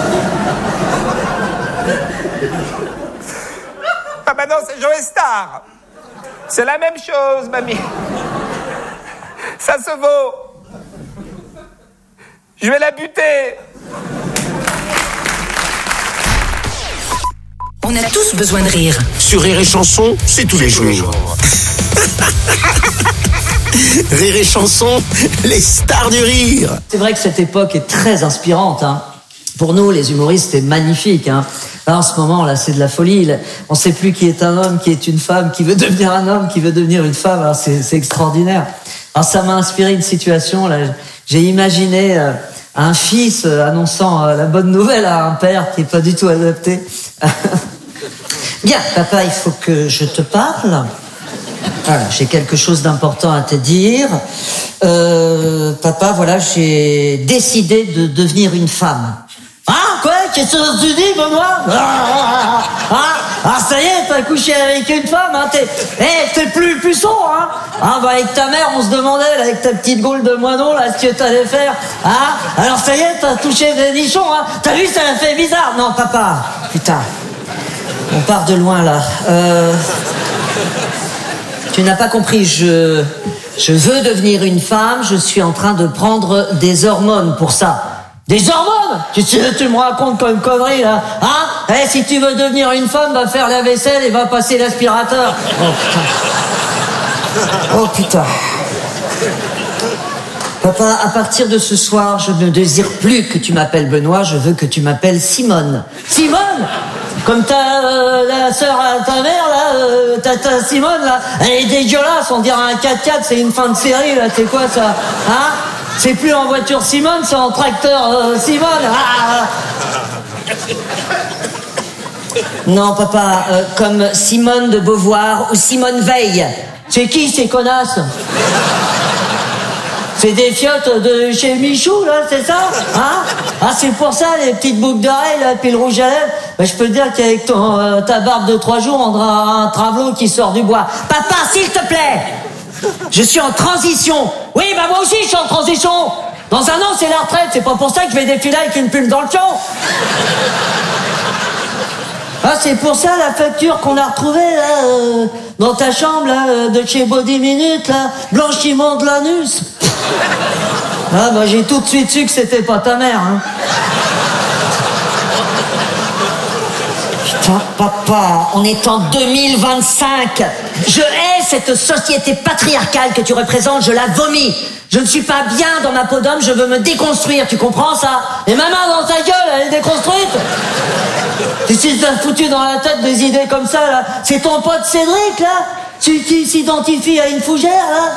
Ah ben non, c'est Joe Star. C'est la même chose, mamie. Ça se vaut. Je vais la buter. On a tous besoin de rire. Sur Rire et Chanson, c'est tous les jours. Rire et Chanson, les stars du rire. C'est vrai que cette époque est très inspirante, hein. Pour nous, les humoristes, c'est magnifique, hein. Là, en ce moment, là, c'est de la folie. On ne sait plus qui est un homme, qui est une femme, qui veut devenir un homme, qui veut devenir une femme. Alors, c'est, c'est extraordinaire. Alors, ça m'a inspiré une situation, là. J'ai imaginé euh, un fils euh, annonçant euh, la bonne nouvelle à un père qui est pas du tout adapté. Bien, papa, il faut que je te parle. Voilà, j'ai quelque chose d'important à te dire. Euh, papa, voilà, j'ai décidé de devenir une femme. Ah, quoi? Qu'est-ce que tu dis, Benoît? Ah, ah, ah, ça y est, t'as couché avec une femme, hein? T'es, eh, t'es plus puceau, hein? Ah, bah, avec ta mère, on se demandait, là, avec ta petite gaule de moineau, là, ce que t'allais faire. Ah, alors ça y est, t'as touché des nichons, hein? T'as vu, ça a fait bizarre. Non, papa, putain. On part de loin, là. Euh... Tu n'as pas compris, je... Je veux devenir une femme, je suis en train de prendre des hormones pour ça. Des hormones? Tu, tu, tu me racontes comme une connerie, là. Hein? Eh, si tu veux devenir une femme, va faire la vaisselle et va passer l'aspirateur. Oh, putain. Oh, putain. Papa, à partir de ce soir, je ne désire plus que tu m'appelles Benoît, je veux que tu m'appelles Simone. Simone? Comme ta, euh, la sœur à ta mère, là, euh, ta, ta Simone, là, elle est dégueulasse, on dirait un quatre-quatre, c'est une fin de série, là, c'est quoi ça? Hein? C'est plus en voiture Simone, c'est en tracteur euh, Simone. Ah. Non, papa, euh, comme Simone de Beauvoir ou Simone Veil. C'est qui ces connasses? C'est des fiottes de chez Michou, là, c'est ça? Hein? Ah, c'est pour ça, les petites boucles d'oreilles, là, puis le rouge à lèvres. Ben, je peux te dire qu'avec ton, euh, ta barbe de trois jours, on aura un travelot qui sort du bois. Papa, s'il te plaît! Je suis en transition. Oui, bah moi aussi, je suis en transition. Dans un an, c'est la retraite. C'est pas pour ça que je vais défiler avec une plume dans le fion. Ah, c'est pour ça la facture qu'on a retrouvée, là, euh, dans ta chambre, là, euh, de chez Body Minute, là, blanchiment de l'anus. Ah, bah, j'ai tout de suite su que c'était pas ta mère, hein. Putain, papa, on est en deux mille vingt-cinq. Je hais cette société patriarcale que tu représentes, je la vomis. Je ne suis pas bien dans ma peau d'homme, je veux me déconstruire, tu comprends ça? Et ma main dans ta gueule, elle est déconstruite. Tu sais, t'as foutu dans la tête des idées comme ça, là. C'est ton pote Cédric, là, qui, qui s'identifie à une fougère, là,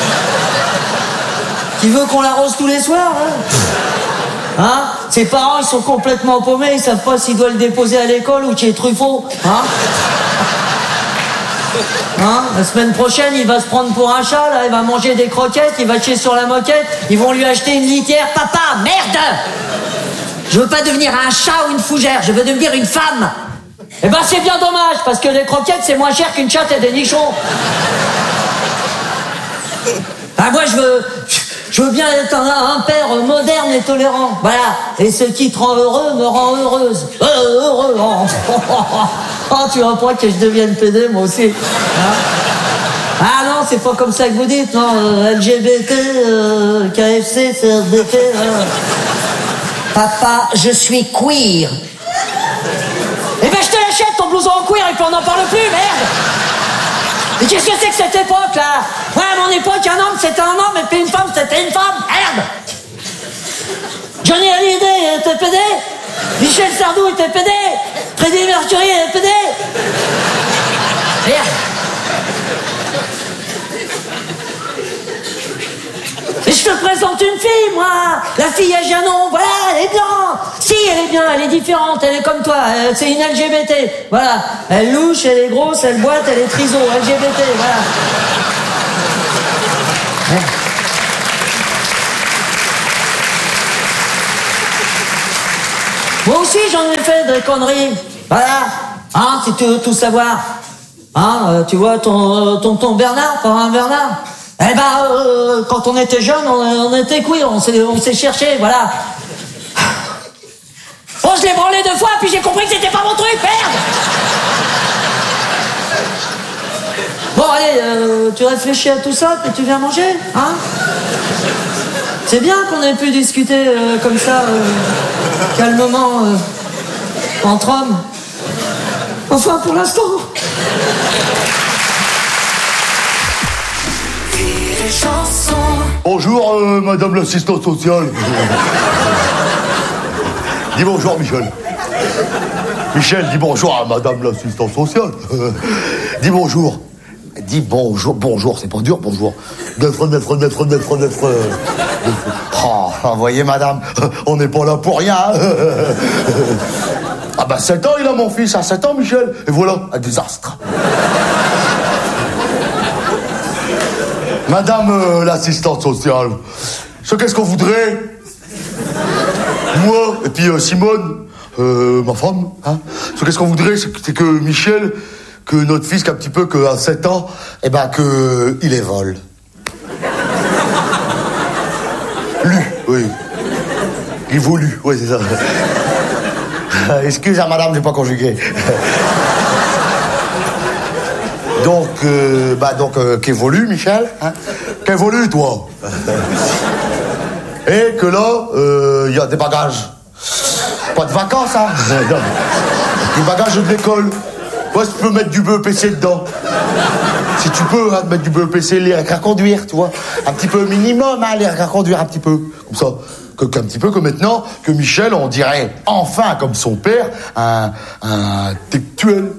qui veut qu'on l'arrose tous les soirs, là. Hein? Ses parents, ils sont complètement paumés, ils savent pas s'ils doivent le déposer à l'école ou chez Truffaut. Hein? Hein? La semaine prochaine, il va se prendre pour un chat, là, il va manger des croquettes, il va chier sur la moquette, ils vont lui acheter une litière. Papa, merde! Je veux pas devenir un chat ou une fougère, je veux devenir une femme. Eh ben, c'est bien dommage, parce que les croquettes, c'est moins cher qu'une chatte et des nichons. Ah, moi, je veux... Je veux bien être un, un père moderne et tolérant. Voilà. Et ce qui te rend heureux me rend heureuse. Euh, heureux. Oh, oh, tu vois pas que je devienne pédé, moi aussi. Hein? Ah non, c'est pas comme ça que vous dites, non. Euh, L G B T, euh, K F C, C R D P. Euh. Papa, je suis queer. Eh ben, je te l'achète, ton blouson en cuir, et puis on n'en parle plus, merde. Mais qu'est-ce que c'est que cette époque, là? Ouais, à mon époque, un homme, c'était un homme, et puis une femme, c'était une femme. Merde! Johnny Hallyday était pédé. Michel Sardou était pédé. Freddie Mercury était pédé. Merde! Et je te présente une fille, moi. La fille à Janon, voilà, elle est bien. Si, elle est bien, elle est différente, elle est comme toi. Euh, c'est une L G B T. Voilà. Elle louche, elle est grosse, elle boite, elle est triso. L G B T, voilà. Ouais. aussi, j'en ai fait des conneries. Voilà. Hein, si tu veux tout savoir. Hein, euh, tu vois ton tonton Bernard, parrain Bernard. Eh ben, euh, quand on était jeune, on, on était couilles, on s'est, on s'est cherché, voilà. Bon, je l'ai branlé deux fois, puis j'ai compris que c'était pas mon truc, merde. Bon, allez, euh, tu réfléchis à tout ça, puis tu viens manger, hein? C'est bien qu'on ait pu discuter euh, comme ça, euh, calmement, euh, entre hommes. Enfin, pour l'instant. Bonjour, euh, madame l'assistante sociale. Dis bonjour, Michel. Michel, dis bonjour à madame l'assistante sociale. Dis bonjour. Dis bonjour, bonjour, c'est pas dur, bonjour. Neuf, neuf, neuf, neuf, neuf. Oh, vous voyez, madame, on n'est pas là pour rien. Ah bah, sept ans, il a mon fils, à sept ans, Michel. Et voilà, un désastre. Madame euh, l'assistante sociale, ce qu'est-ce qu'on voudrait? Moi, et puis euh, Simone, euh, ma femme, hein, ce qu'est-ce qu'on voudrait, c'est que, c'est que Michel, que notre fils, qu'un petit peu, qu'à sept ans, eh ben, que il évole. Lu, oui. Il évolue, oui, c'est ça. Excusez, madame, j'ai pas conjugué. Donc, euh, bah, donc, euh, qu'évolue, Michel, hein? Qu'évolue, toi? Et que là, il euh, y a des bagages. Pas de vacances, hein? Des bagages de l'école. Ouais, si tu peux mettre du B E P C dedans. Si tu peux, hein, mettre du B E P C, lire à conduire, tu vois. Un petit peu minimum, hein, lire à conduire un petit peu. Comme ça. Que, qu'un petit peu que maintenant, que Michel, on dirait, enfin, comme son père, un, un intellectuel.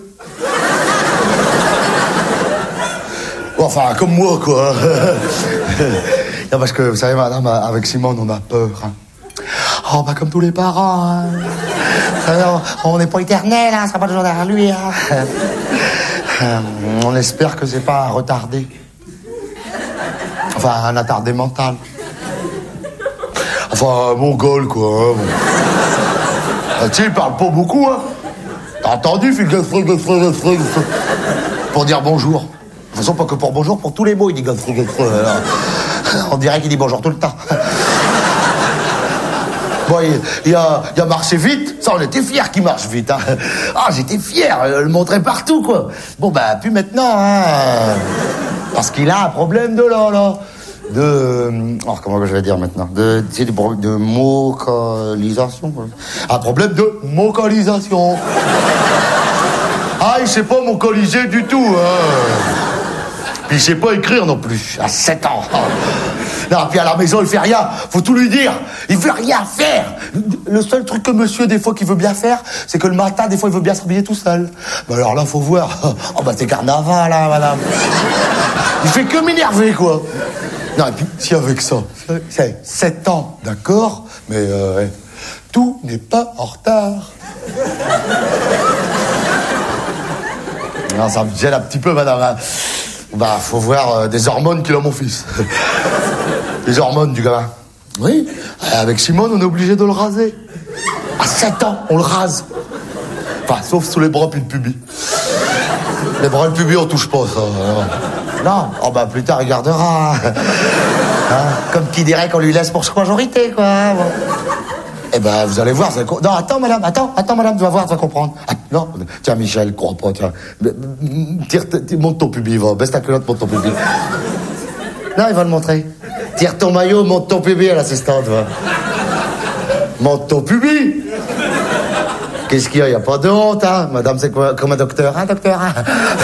Enfin, comme moi, quoi. Non, parce que, vous savez, madame, avec Simone, on a peur. Hein. Oh, bah, comme tous les parents. Hein. Vous savez, on n'est pas éternel, hein, ça sera pas toujours derrière lui. Hein. Euh, on espère que c'est pas un retardé. Enfin, un attardé mental. Enfin, un mongol, quoi. Hein, bon. Ah, tu sais, il parle pas beaucoup, hein. T'as entendu, fil de frig, de frig, de frig, pour dire bonjour. De toute façon, pas que pour bonjour, pour tous les mots, il dit Godfrey, Godfrey. On dirait qu'il dit bonjour tout le temps. Bon, il, il, a, il a marché vite. Ça, on était fiers qu'il marche vite. Hein. Ah, j'étais fier, je le montrais partout, quoi. Bon, bah, plus maintenant, hein. Parce qu'il a un problème de là, là. De... Alors, comment je vais dire maintenant? De, tu sais, de, de vocalisation. Un problème de vocalisation. Ah, il sait pas vocaliser du tout, hein. Puis il sait pas écrire non plus, à sept ans. Non, puis à la maison, il fait rien. Faut tout lui dire. Il veut rien faire. Le seul truc que monsieur, des fois, qu'il veut bien faire, c'est que le matin, des fois, il veut bien s'habiller tout seul. Bah alors là, faut voir. Oh bah c'est carnaval, là, madame. Il fait que m'énerver, quoi. Non, et puis, si avec ça, c'est sept ans, d'accord, mais euh, tout n'est pas en retard. Non, ça me gêne un petit peu, madame. Bah, faut voir euh, des hormones qu'il a, mon fils. Les hormones du gamin. Oui, avec Simone, on est obligé de le raser. À sept ans, on le rase. Enfin, sauf sous les bras puis le pubis. Les bras et le pubis, on touche pas, ça. Non, oh bah, plus tard, il gardera. Hein, comme qui dirait qu'on lui laisse pour sa majorité, quoi. Bon. Eh ben, vous allez voir, vous allez... Non, attends, madame, attends, attends, madame, tu vas voir, tu vas comprendre. Ah, non, tiens, Michel, crois pas, tiens. Tire, tire, monte ton pubis, va. Baisse ta culotte, monte ton pubis. Non, il va le montrer. Tire ton maillot, monte ton pubis à l'assistante, va. Monte ton pubis. Qu'est-ce qu'il y a? Il n'y a pas de honte, hein. Madame, c'est quoi, comme un docteur, hein, docteur, hein.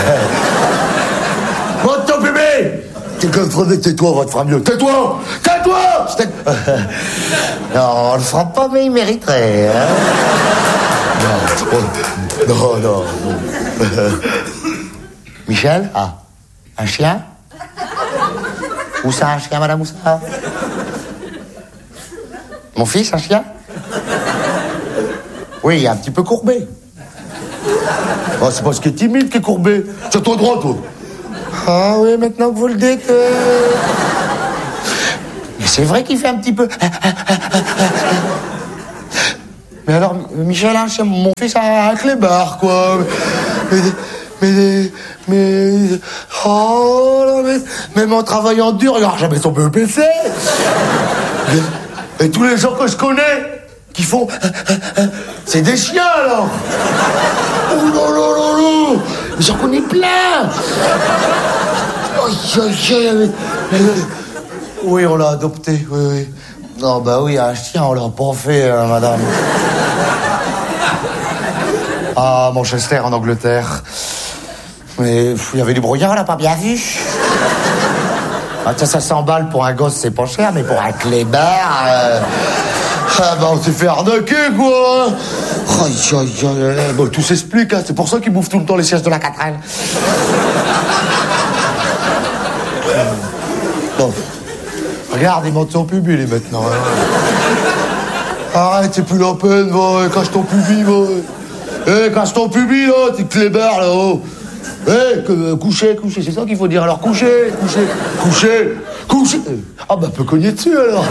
Monte ton pubis. Tais-toi, on va te faire mieux. Tais-toi. Tais-toi. Non, on le fera pas, mais il mériterait, hein. Non, non, non. Michel? Ah, un chien? Où ça, un chien, madame, où ça? Mon fils, un chien? Oui, il est un petit peu courbé. Oh, c'est parce qu'il est timide qu'il est courbé. C'est toi droit, toi. Ah oui, maintenant que vous le dites... Euh... Mais c'est vrai qu'il fait un petit peu... Mais alors, Michel, hein, mon fils a un clébard, quoi. Mais, mais, mais, oh, là, mais, même en travaillant dur, il n'a jamais son P P C. Et, et tous les gens que je connais, qui font, c'est des chiens, alors. Oh là là là là, j'en connais plein. Oh, oui, on l'a adopté, oui, oui. Non, bah oui, un chien, on l'a pas fait, hein, madame. Ah, Manchester, en Angleterre. Mais il y avait du brouillard, on l'a pas bien vu. Ah, tiens, ça s'emballe pour un gosse, c'est pas cher, mais pour un clébard... Euh... Ah, bah, on s'est fait arnaquer, quoi. Oh, aïe, aïe, aïe. Bon, tout s'explique, hein. C'est pour ça qu'ils bouffent tout le temps les sièges de la quatrelle. Bon. Regarde, il monte son pubis, les maintenant. Hein. Arrête, c'est plus la peine, va. Cache ton pubis, va. Eh, cache ton pubis, là, t'es clébard, là-haut. Eh, que, coucher, coucher, c'est ça qu'il faut dire. Alors, coucher, coucher, coucher, coucher. Ah, bah, peut cogner dessus, alors.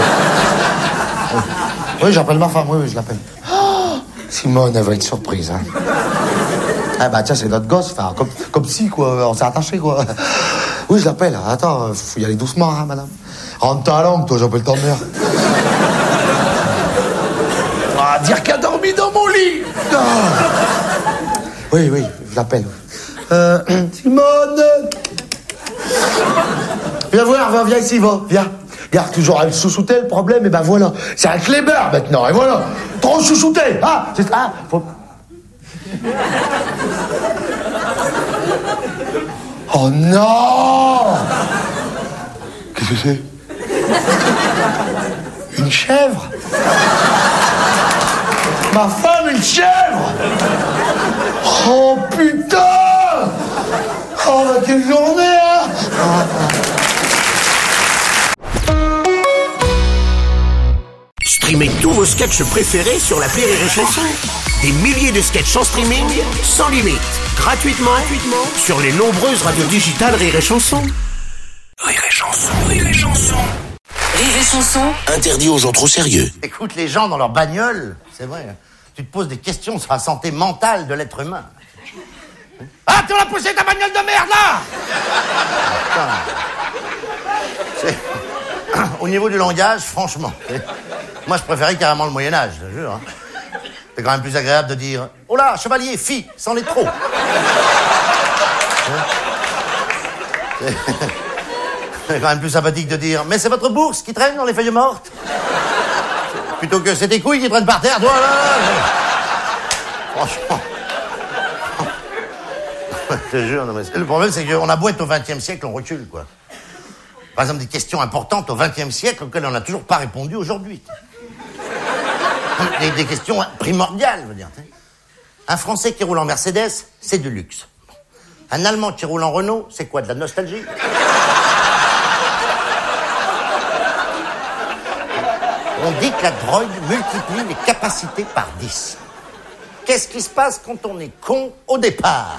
Oui, j'appelle ma femme, oui, oui, je l'appelle. Oh, Simone, elle va être surprise, hein. Ah, bah, tiens, c'est notre gosse, enfin, comme, comme si, quoi, on s'est attaché, quoi. Oui, je l'appelle. Attends, faut y aller doucement, hein, madame. Rentre ta langue, toi, j'appelle ta mère. Ah, dire qu'elle a dormi dans mon lit. Ah. Oui, oui, je l'appelle. Euh, Simone. Viens voir, va, viens ici, va, viens. Regarde, toujours à le chouchouter, le problème, et ben voilà. C'est un clébard, maintenant, et voilà. Trop chouchouté, ah, c'est ça, ah, faut... Oh non! Qu'est-ce que c'est? Une chèvre? Ma femme, une chèvre? Oh putain! Oh, bah, quelle journée, hein! Streamez tous vos sketchs préférés sur l'appli Rire et Chanson. Des milliers de sketchs en streaming, sans limite, gratuitement, gratuitement sur les nombreuses radios digitales Rire et Chanson. Rire et Chanson, Rire et Chanson. Rire et Chanson. Interdit aux gens trop sérieux. Écoute les gens dans leur bagnole, c'est vrai. Tu te poses des questions sur la santé mentale de l'être humain. Ah, tu l'as poussé ta bagnole de merde, là! C'est... Au niveau du langage, franchement, moi je préférais carrément le Moyen-Âge, je te jure. Hein. C'est quand même plus agréable de dire « Oh là, chevalier, fille, c'en est trop !» C'est... c'est quand même plus sympathique de dire « Mais c'est votre bourse qui traîne dans les feuilles mortes !» Plutôt que « C'est tes couilles qui traînent par terre, toi, là !» Franchement... Je te jure, non, mais le problème, c'est qu'on a beau être au vingtième siècle, on recule, quoi. Par exemple, des questions importantes au vingtième siècle auxquelles on n'a toujours pas répondu aujourd'hui. Des, des questions primordiales, je veux dire. Un Français qui roule en Mercedes, c'est du luxe. Un Allemand qui roule en Renault, c'est quoi, de la nostalgie? On dit que la drogue multiplie les capacités par dix. Qu'est-ce qui se passe quand on est con au départ?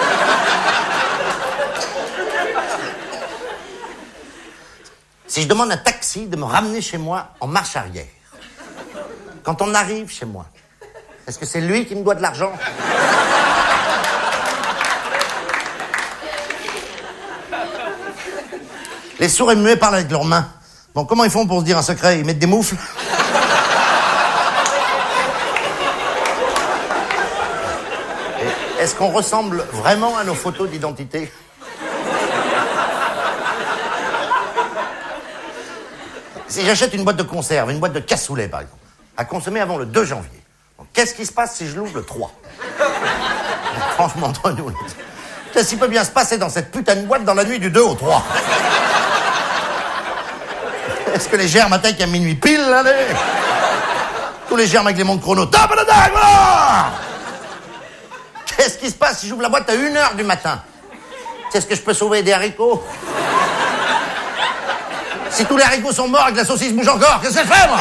Si je demande à un taxi de me ramener chez moi en marche arrière, quand on arrive chez moi, est-ce que c'est lui qui me doit de l'argent? Les sourds et muets parlent avec leurs mains. Bon, comment ils font pour se dire un secret? Ils mettent des moufles? Et est-ce qu'on ressemble vraiment à nos photos d'identité? Si j'achète une boîte de conserve, une boîte de cassoulet, par exemple, à consommer avant le deux janvier, donc, qu'est-ce qui se passe si je l'ouvre le trois? Franchement, entre nous, qu'est-ce qui peut bien se passer dans cette putain de boîte dans la nuit du deux au trois? Est-ce que les germes attaquent à minuit pile, là, les... Tous les germes avec les montres chrono. Top de dingue, voilà! Qu'est-ce qui se passe si j'ouvre la boîte à une heure du matin? Est-ce que je peux sauver des haricots? Si tous les haricots sont morts et que la saucisse bouge encore, qu'est-ce qu'elle fait, moi?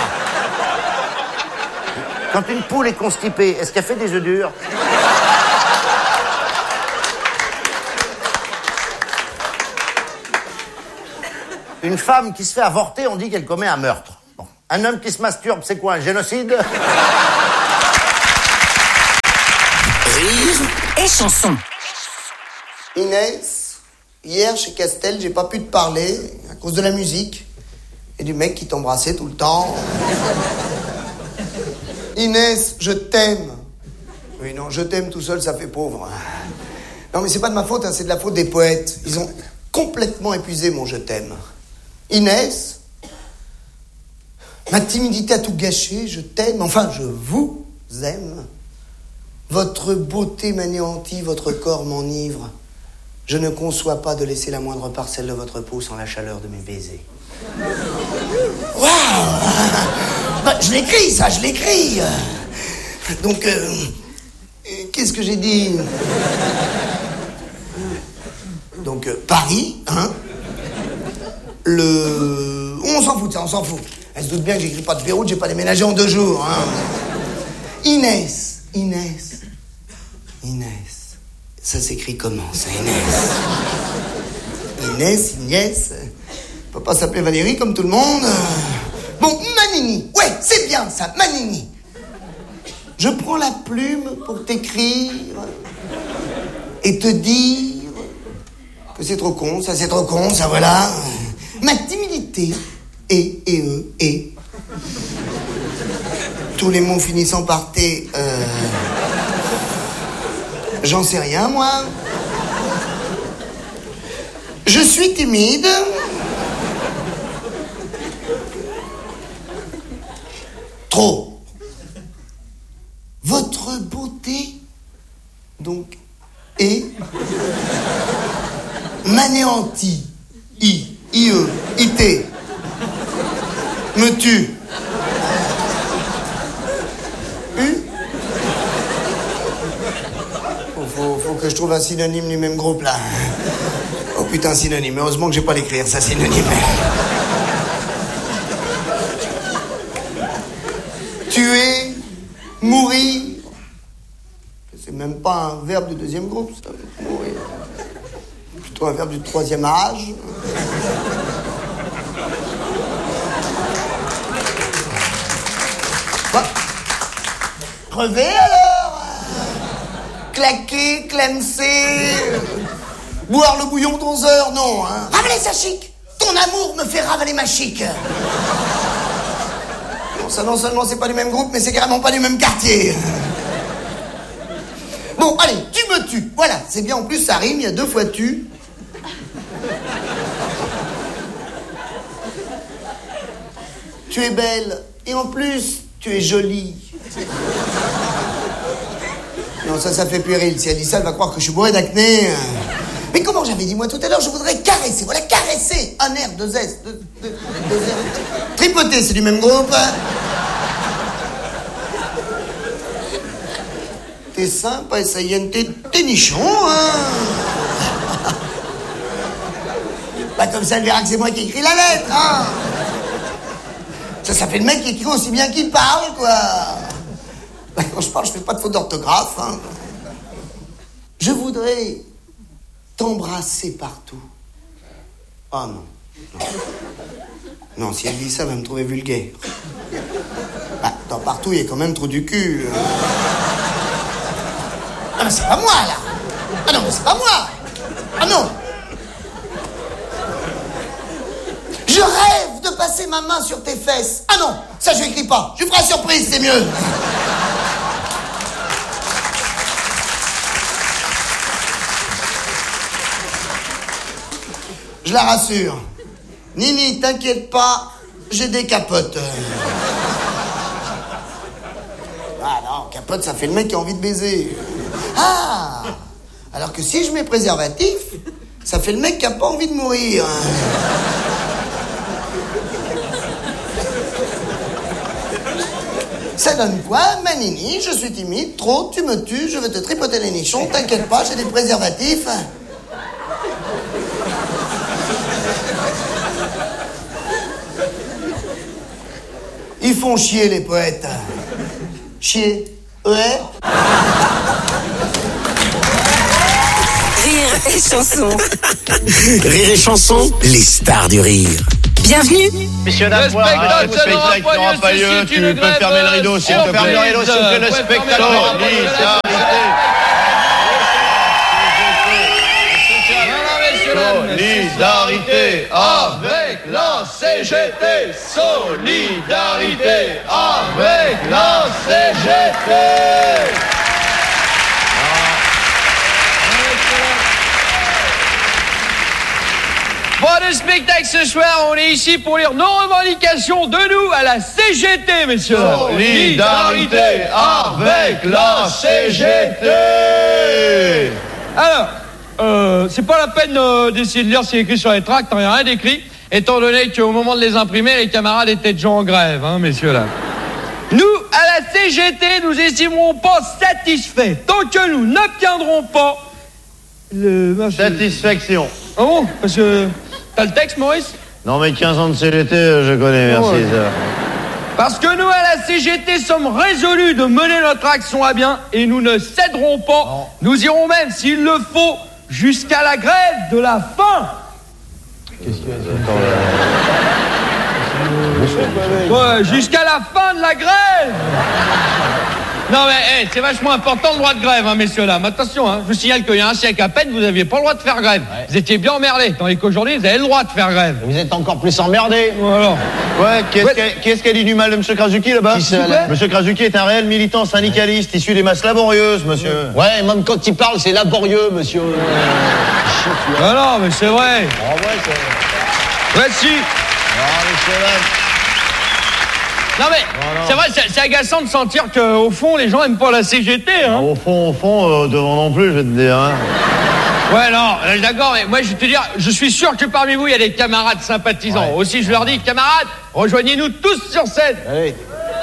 Quand une poule est constipée, est-ce qu'elle fait des œufs durs? Une femme qui se fait avorter, on dit qu'elle commet un meurtre. Bon. Un homme qui se masturbe, c'est quoi, un génocide? Rire et chanson. Inès, hier chez Castel, j'ai pas pu te parler à cause de la musique et du mec qui t'embrassait tout le temps. Inès, je t'aime. Oui, non, je t'aime tout seul, ça fait pauvre. Non, mais c'est pas de ma faute, hein, c'est de la faute des poètes. Ils ont complètement épuisé mon je t'aime. Inès, ma timidité a tout gâché, je t'aime, enfin, je vous aime. Votre beauté m'anéantit, votre corps m'enivre. Je ne conçois pas de laisser la moindre parcelle de votre peau sans la chaleur de mes baisers. Waouh! Bah, je l'écris, ça, je l'écris. Donc, euh, qu'est-ce que j'ai dit? Donc, euh, Paris, hein? Le... On s'en fout de ça, on s'en fout. Elle se doute bien que j'écris pas de Beyrouth, j'ai pas déménagé en deux jours, hein? Inès, Inès, Inès. Ça s'écrit comment, ça, Inès? Inès, Inès. Peut pas s'appeler Valérie comme tout le monde. Bon, Manini. Ouais, c'est bien ça, Manini. Je prends la plume pour t'écrire et te dire que c'est trop con, ça c'est trop con, ça voilà. Ma timidité et, et, eux, et. Tous les mots finissant par T, euh... j'en sais rien, moi. Je suis timide. Trop. Votre beauté, donc, et m'anéantit. I, I, E, I, T. Me tue. U. Faut, faut, faut que je trouve un synonyme du même groupe, là. Oh putain, synonyme. Heureusement que j'ai pas l'écrire, ça, synonyme. Tuer, mourir. C'est même pas un verbe du deuxième groupe, ça. Mourir. Plutôt un verbe du troisième âge. Quoi? Crever alors? Claquer, clemser, boire le bouillon d'onze heures, non, hein? Ravaler sa chic. Ton amour me fait ravaler ma chic. Non, ça non seulement c'est pas du même groupe, mais c'est carrément pas du même quartier. Bon, allez, tu me tues. Voilà, c'est bien, en plus ça rime, il y a deux fois tu. Tu es belle, et en plus, tu es jolie. Non, ça, ça fait puéril. Si elle dit ça, elle va croire que je suis bourré d'acné. Mais comment j'avais dit, moi, tout à l'heure, je voudrais caresser. Voilà, caresser. Un R, deux S, deux, deux, deux R. Tripoter, c'est du même groupe. T'es sympa, et ça y est, t'es, t'es nichon, hein. Bah, comme ça, elle verra que c'est moi qui écris la lettre, hein. Ça, ça fait le mec qui écrit aussi bien qu'il parle, quoi. Bah, quand je parle, je fais pas de faute d'orthographe, hein. Je voudrais t'embrasser partout. Ah non. Non. Non, si elle dit ça, elle va me trouver vulgaire. Bah, dans partout, il y a quand même trop du cul. Ah, mais c'est pas moi, là. Ah non, mais c'est pas moi. Ah non. Je rêve de passer ma main sur tes fesses. Ah non, ça je n'écris pas. Je ferai surprise, c'est mieux. Je la rassure. Nini, t'inquiète pas, j'ai des capotes. Ah non, capote, ça fait le mec qui a envie de baiser. Ah, alors que si je mets préservatif, ça fait le mec qui a pas envie de mourir. Ça donne quoi, Manini? Je suis timide, trop, tu me tues, je vais te tripoter les nichons, t'inquiète pas, j'ai des préservatifs. Ils font chier, les poètes. Chier. Ouais. Rire et chanson. Rire et chanson, les stars du rire. Bienvenue. Messieurs, dames, le spectacle n'aura pas lieu. Tu peux fermer le rideau, s'il te plaît. Fermer le rideau, s'il te plaît. Le spectacle n'aura pas lieu. G T, solidarité avec la C G T. Bon, le spectacle ce soir, on est ici pour lire nos revendications de nous à la C G T, messieurs. Solidarité avec la C G T. Alors, euh, c'est pas la peine euh, d'essayer de lire ce qui est écrit sur les tracts, il n'y a rien d'écrit, étant donné qu'au moment de les imprimer, les camarades étaient déjà en grève, hein, messieurs, là. Nous, à la C G T, nous estimerons pas satisfaits tant que nous n'obtiendrons pas le... Satisfaction. Ah bon? Parce que... T'as le texte, Maurice? Non, mais quinze ans de C G T, je connais, merci. Oh, ouais. Parce que nous, à la C G T, sommes résolus de mener notre action à bien et nous ne céderons pas. Non. Nous irons même, s'il le faut, jusqu'à la grève de la faim. Qu'est-ce qu'il y a? Ouais, jusqu'à la fin de la grève. Non mais hey, c'est vachement important le droit de grève, hein, messieurs dames. Attention, hein, je vous signale qu'il y a un siècle à peine, vous n'aviez pas le droit de faire grève. Ouais. Vous étiez bien emmerdés, tandis qu'aujourd'hui, vous avez le droit de faire grève. Vous êtes encore plus emmerdés. Voilà. Ouais, qu'est-ce ouais. qu'elle qu qu dit du mal de M. Krasuki là-bas? M. Krasuki est un réel militant syndicaliste, issu des masses laborieuses, monsieur. Ouais, même quand il parle, c'est laborieux, monsieur. Ah non, mais c'est vrai. Ah ouais, c'est vrai. Ouais, si. Ah, monsieur dames. Non mais, non, non. C'est vrai, c'est agaçant de sentir qu'au fond, les gens aiment pas la C G T, hein. Au fond, au fond, euh, devant non plus, je vais te dire, hein. Ouais, non, d'accord, mais moi, je vais te dire, je suis sûr que parmi vous, il y a des camarades sympathisants. Ouais. Aussi, je leur dis, camarades, rejoignez-nous tous sur scène. Allez.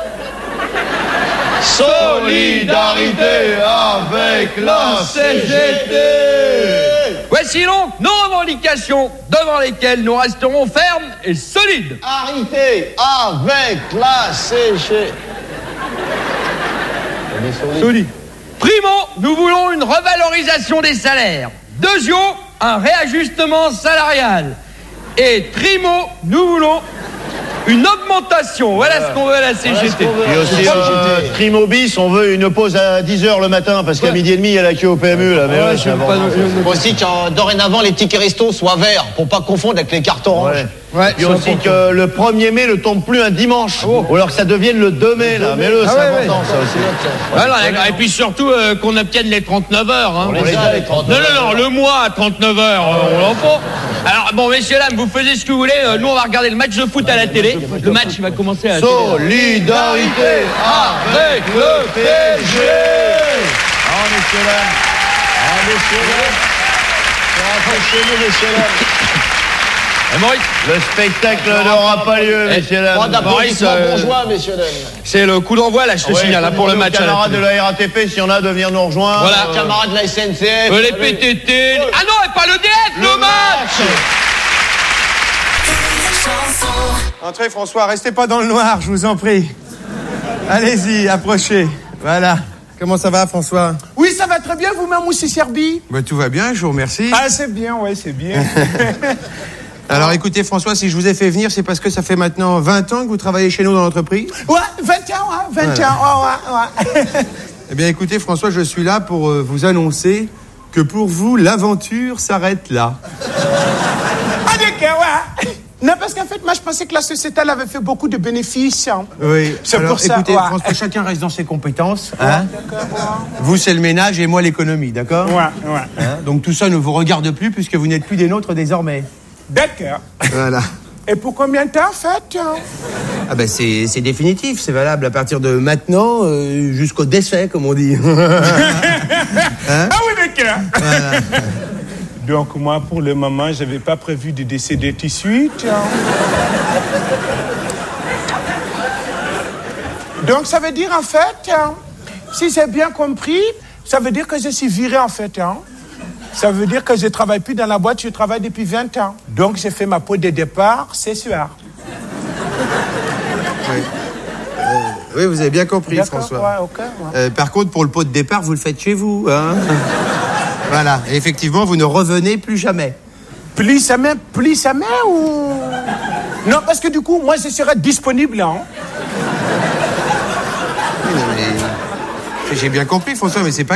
Solidarité avec la C G T. Voici donc nos revendications devant lesquelles nous resterons fermes et solides. Arrêtez avec la C G T. Solide. Primo, nous voulons une revalorisation des salaires. Deuxio, un réajustement salarial. Et trimo, nous voulons une augmentation. Voilà, voilà ce qu'on veut à la C G T. Voilà et aussi, euh, Trimo bis, on veut une pause à dix heures le matin, parce qu'à ouais. midi et demi, il y a la queue au P M U, là. Mais ouais, ouais, c'est pas il faut aussi que euh, dorénavant, les tickets resto soient verts, pour pas confondre avec les cartes oranges. Ouais. Ouais, et aussi que le premier mai ne tombe plus un dimanche, oh. ou alors que ça devienne le deux mai, là. Mais le, ah, c'est ouais, important, ouais. ça aussi. Ouais, non, et puis surtout, euh, qu'on obtienne les trente-neuf heures. Hein. On les a, les trente-neuf heures. Non, non, non, le mois à trente-neuf heures, euh, on l'en faut. Alors, bon, messieurs, dames, vous faisiez ce que vous voulez. Euh, nous, on va regarder le match de foot à la télé. Le match, il va commencer à la télé. Solidarité avec le P S G. Ah, messieurs, dames. Ah, messieurs, dames. Rapprochez-nous, messieurs, dames. Le spectacle n'aura pas lieu, messieurs, dames. Pas d'applaudissements bourgeois, messieurs, dames. C'est le coup d'envoi, là, je te ouais, signale, là, pour le match. Camarades de la R A T P, s'il y en a, de venir nous rejoindre. Voilà. Euh, camarades de la S N C F. Euh, les P T T. Oh. Ah non, et pas le D F, le, le match. Entrez, François, restez pas dans le noir, je vous en prie. Allez-y, approchez. Voilà. Comment ça va, François? Oui, ça va très bien, vous-même, aussi, Serbie? Bah, tout va bien, je vous remercie. Ah, c'est bien, ouais, c'est bien. Alors, écoutez, François, si je vous ai fait venir, c'est parce que ça fait maintenant vingt ans que vous travaillez chez nous dans l'entreprise? Ouais, vingt ans, ouais, vingt voilà. ans, ouais, ouais. Eh bien, écoutez, François, je suis là pour euh, vous annoncer que pour vous, l'aventure s'arrête là. Ah, d'accord, ouais. Non, parce qu'en fait, moi, je pensais que la société, elle avait fait beaucoup de bénéfices. Hein. Oui. C'est Alors, pour ça. Écoutez, ouais. François, chacun reste dans ses compétences. Ouais, hein. D'accord, ouais. Vous, c'est le ménage et moi, l'économie, d'accord? Ouais, ouais. Hein, donc, tout ça ne vous regarde plus puisque vous n'êtes plus des nôtres désormais. D'accord. Voilà. Et pour combien de temps, en fait? Ah ben, c'est, c'est définitif. C'est valable à partir de maintenant euh, jusqu'au décès, comme on dit. Hein? Ah oui, d'accord. Voilà. Donc, moi, pour le moment, je n'avais pas prévu de décéder tout de suite. Hein. Donc, ça veut dire, en fait, hein, si j'ai bien compris, ça veut dire que je suis viré, en fait. Hein. Ça veut dire que je ne travaille plus dans la boîte, je travaille depuis vingt ans. Donc, j'ai fait ma peau de départ ce soir. Oui. Euh, oui, vous avez bien compris, D'accord, François. Ouais, okay, ouais. Euh, par contre, pour le pot de départ, vous le faites chez vous. Hein. Voilà. Et effectivement, vous ne revenez plus jamais. Plus jamais, plus jamais ou... Non, parce que du coup, moi, je serai disponible. Hein. Oui, mais... J'ai bien compris, François, mais c'est pas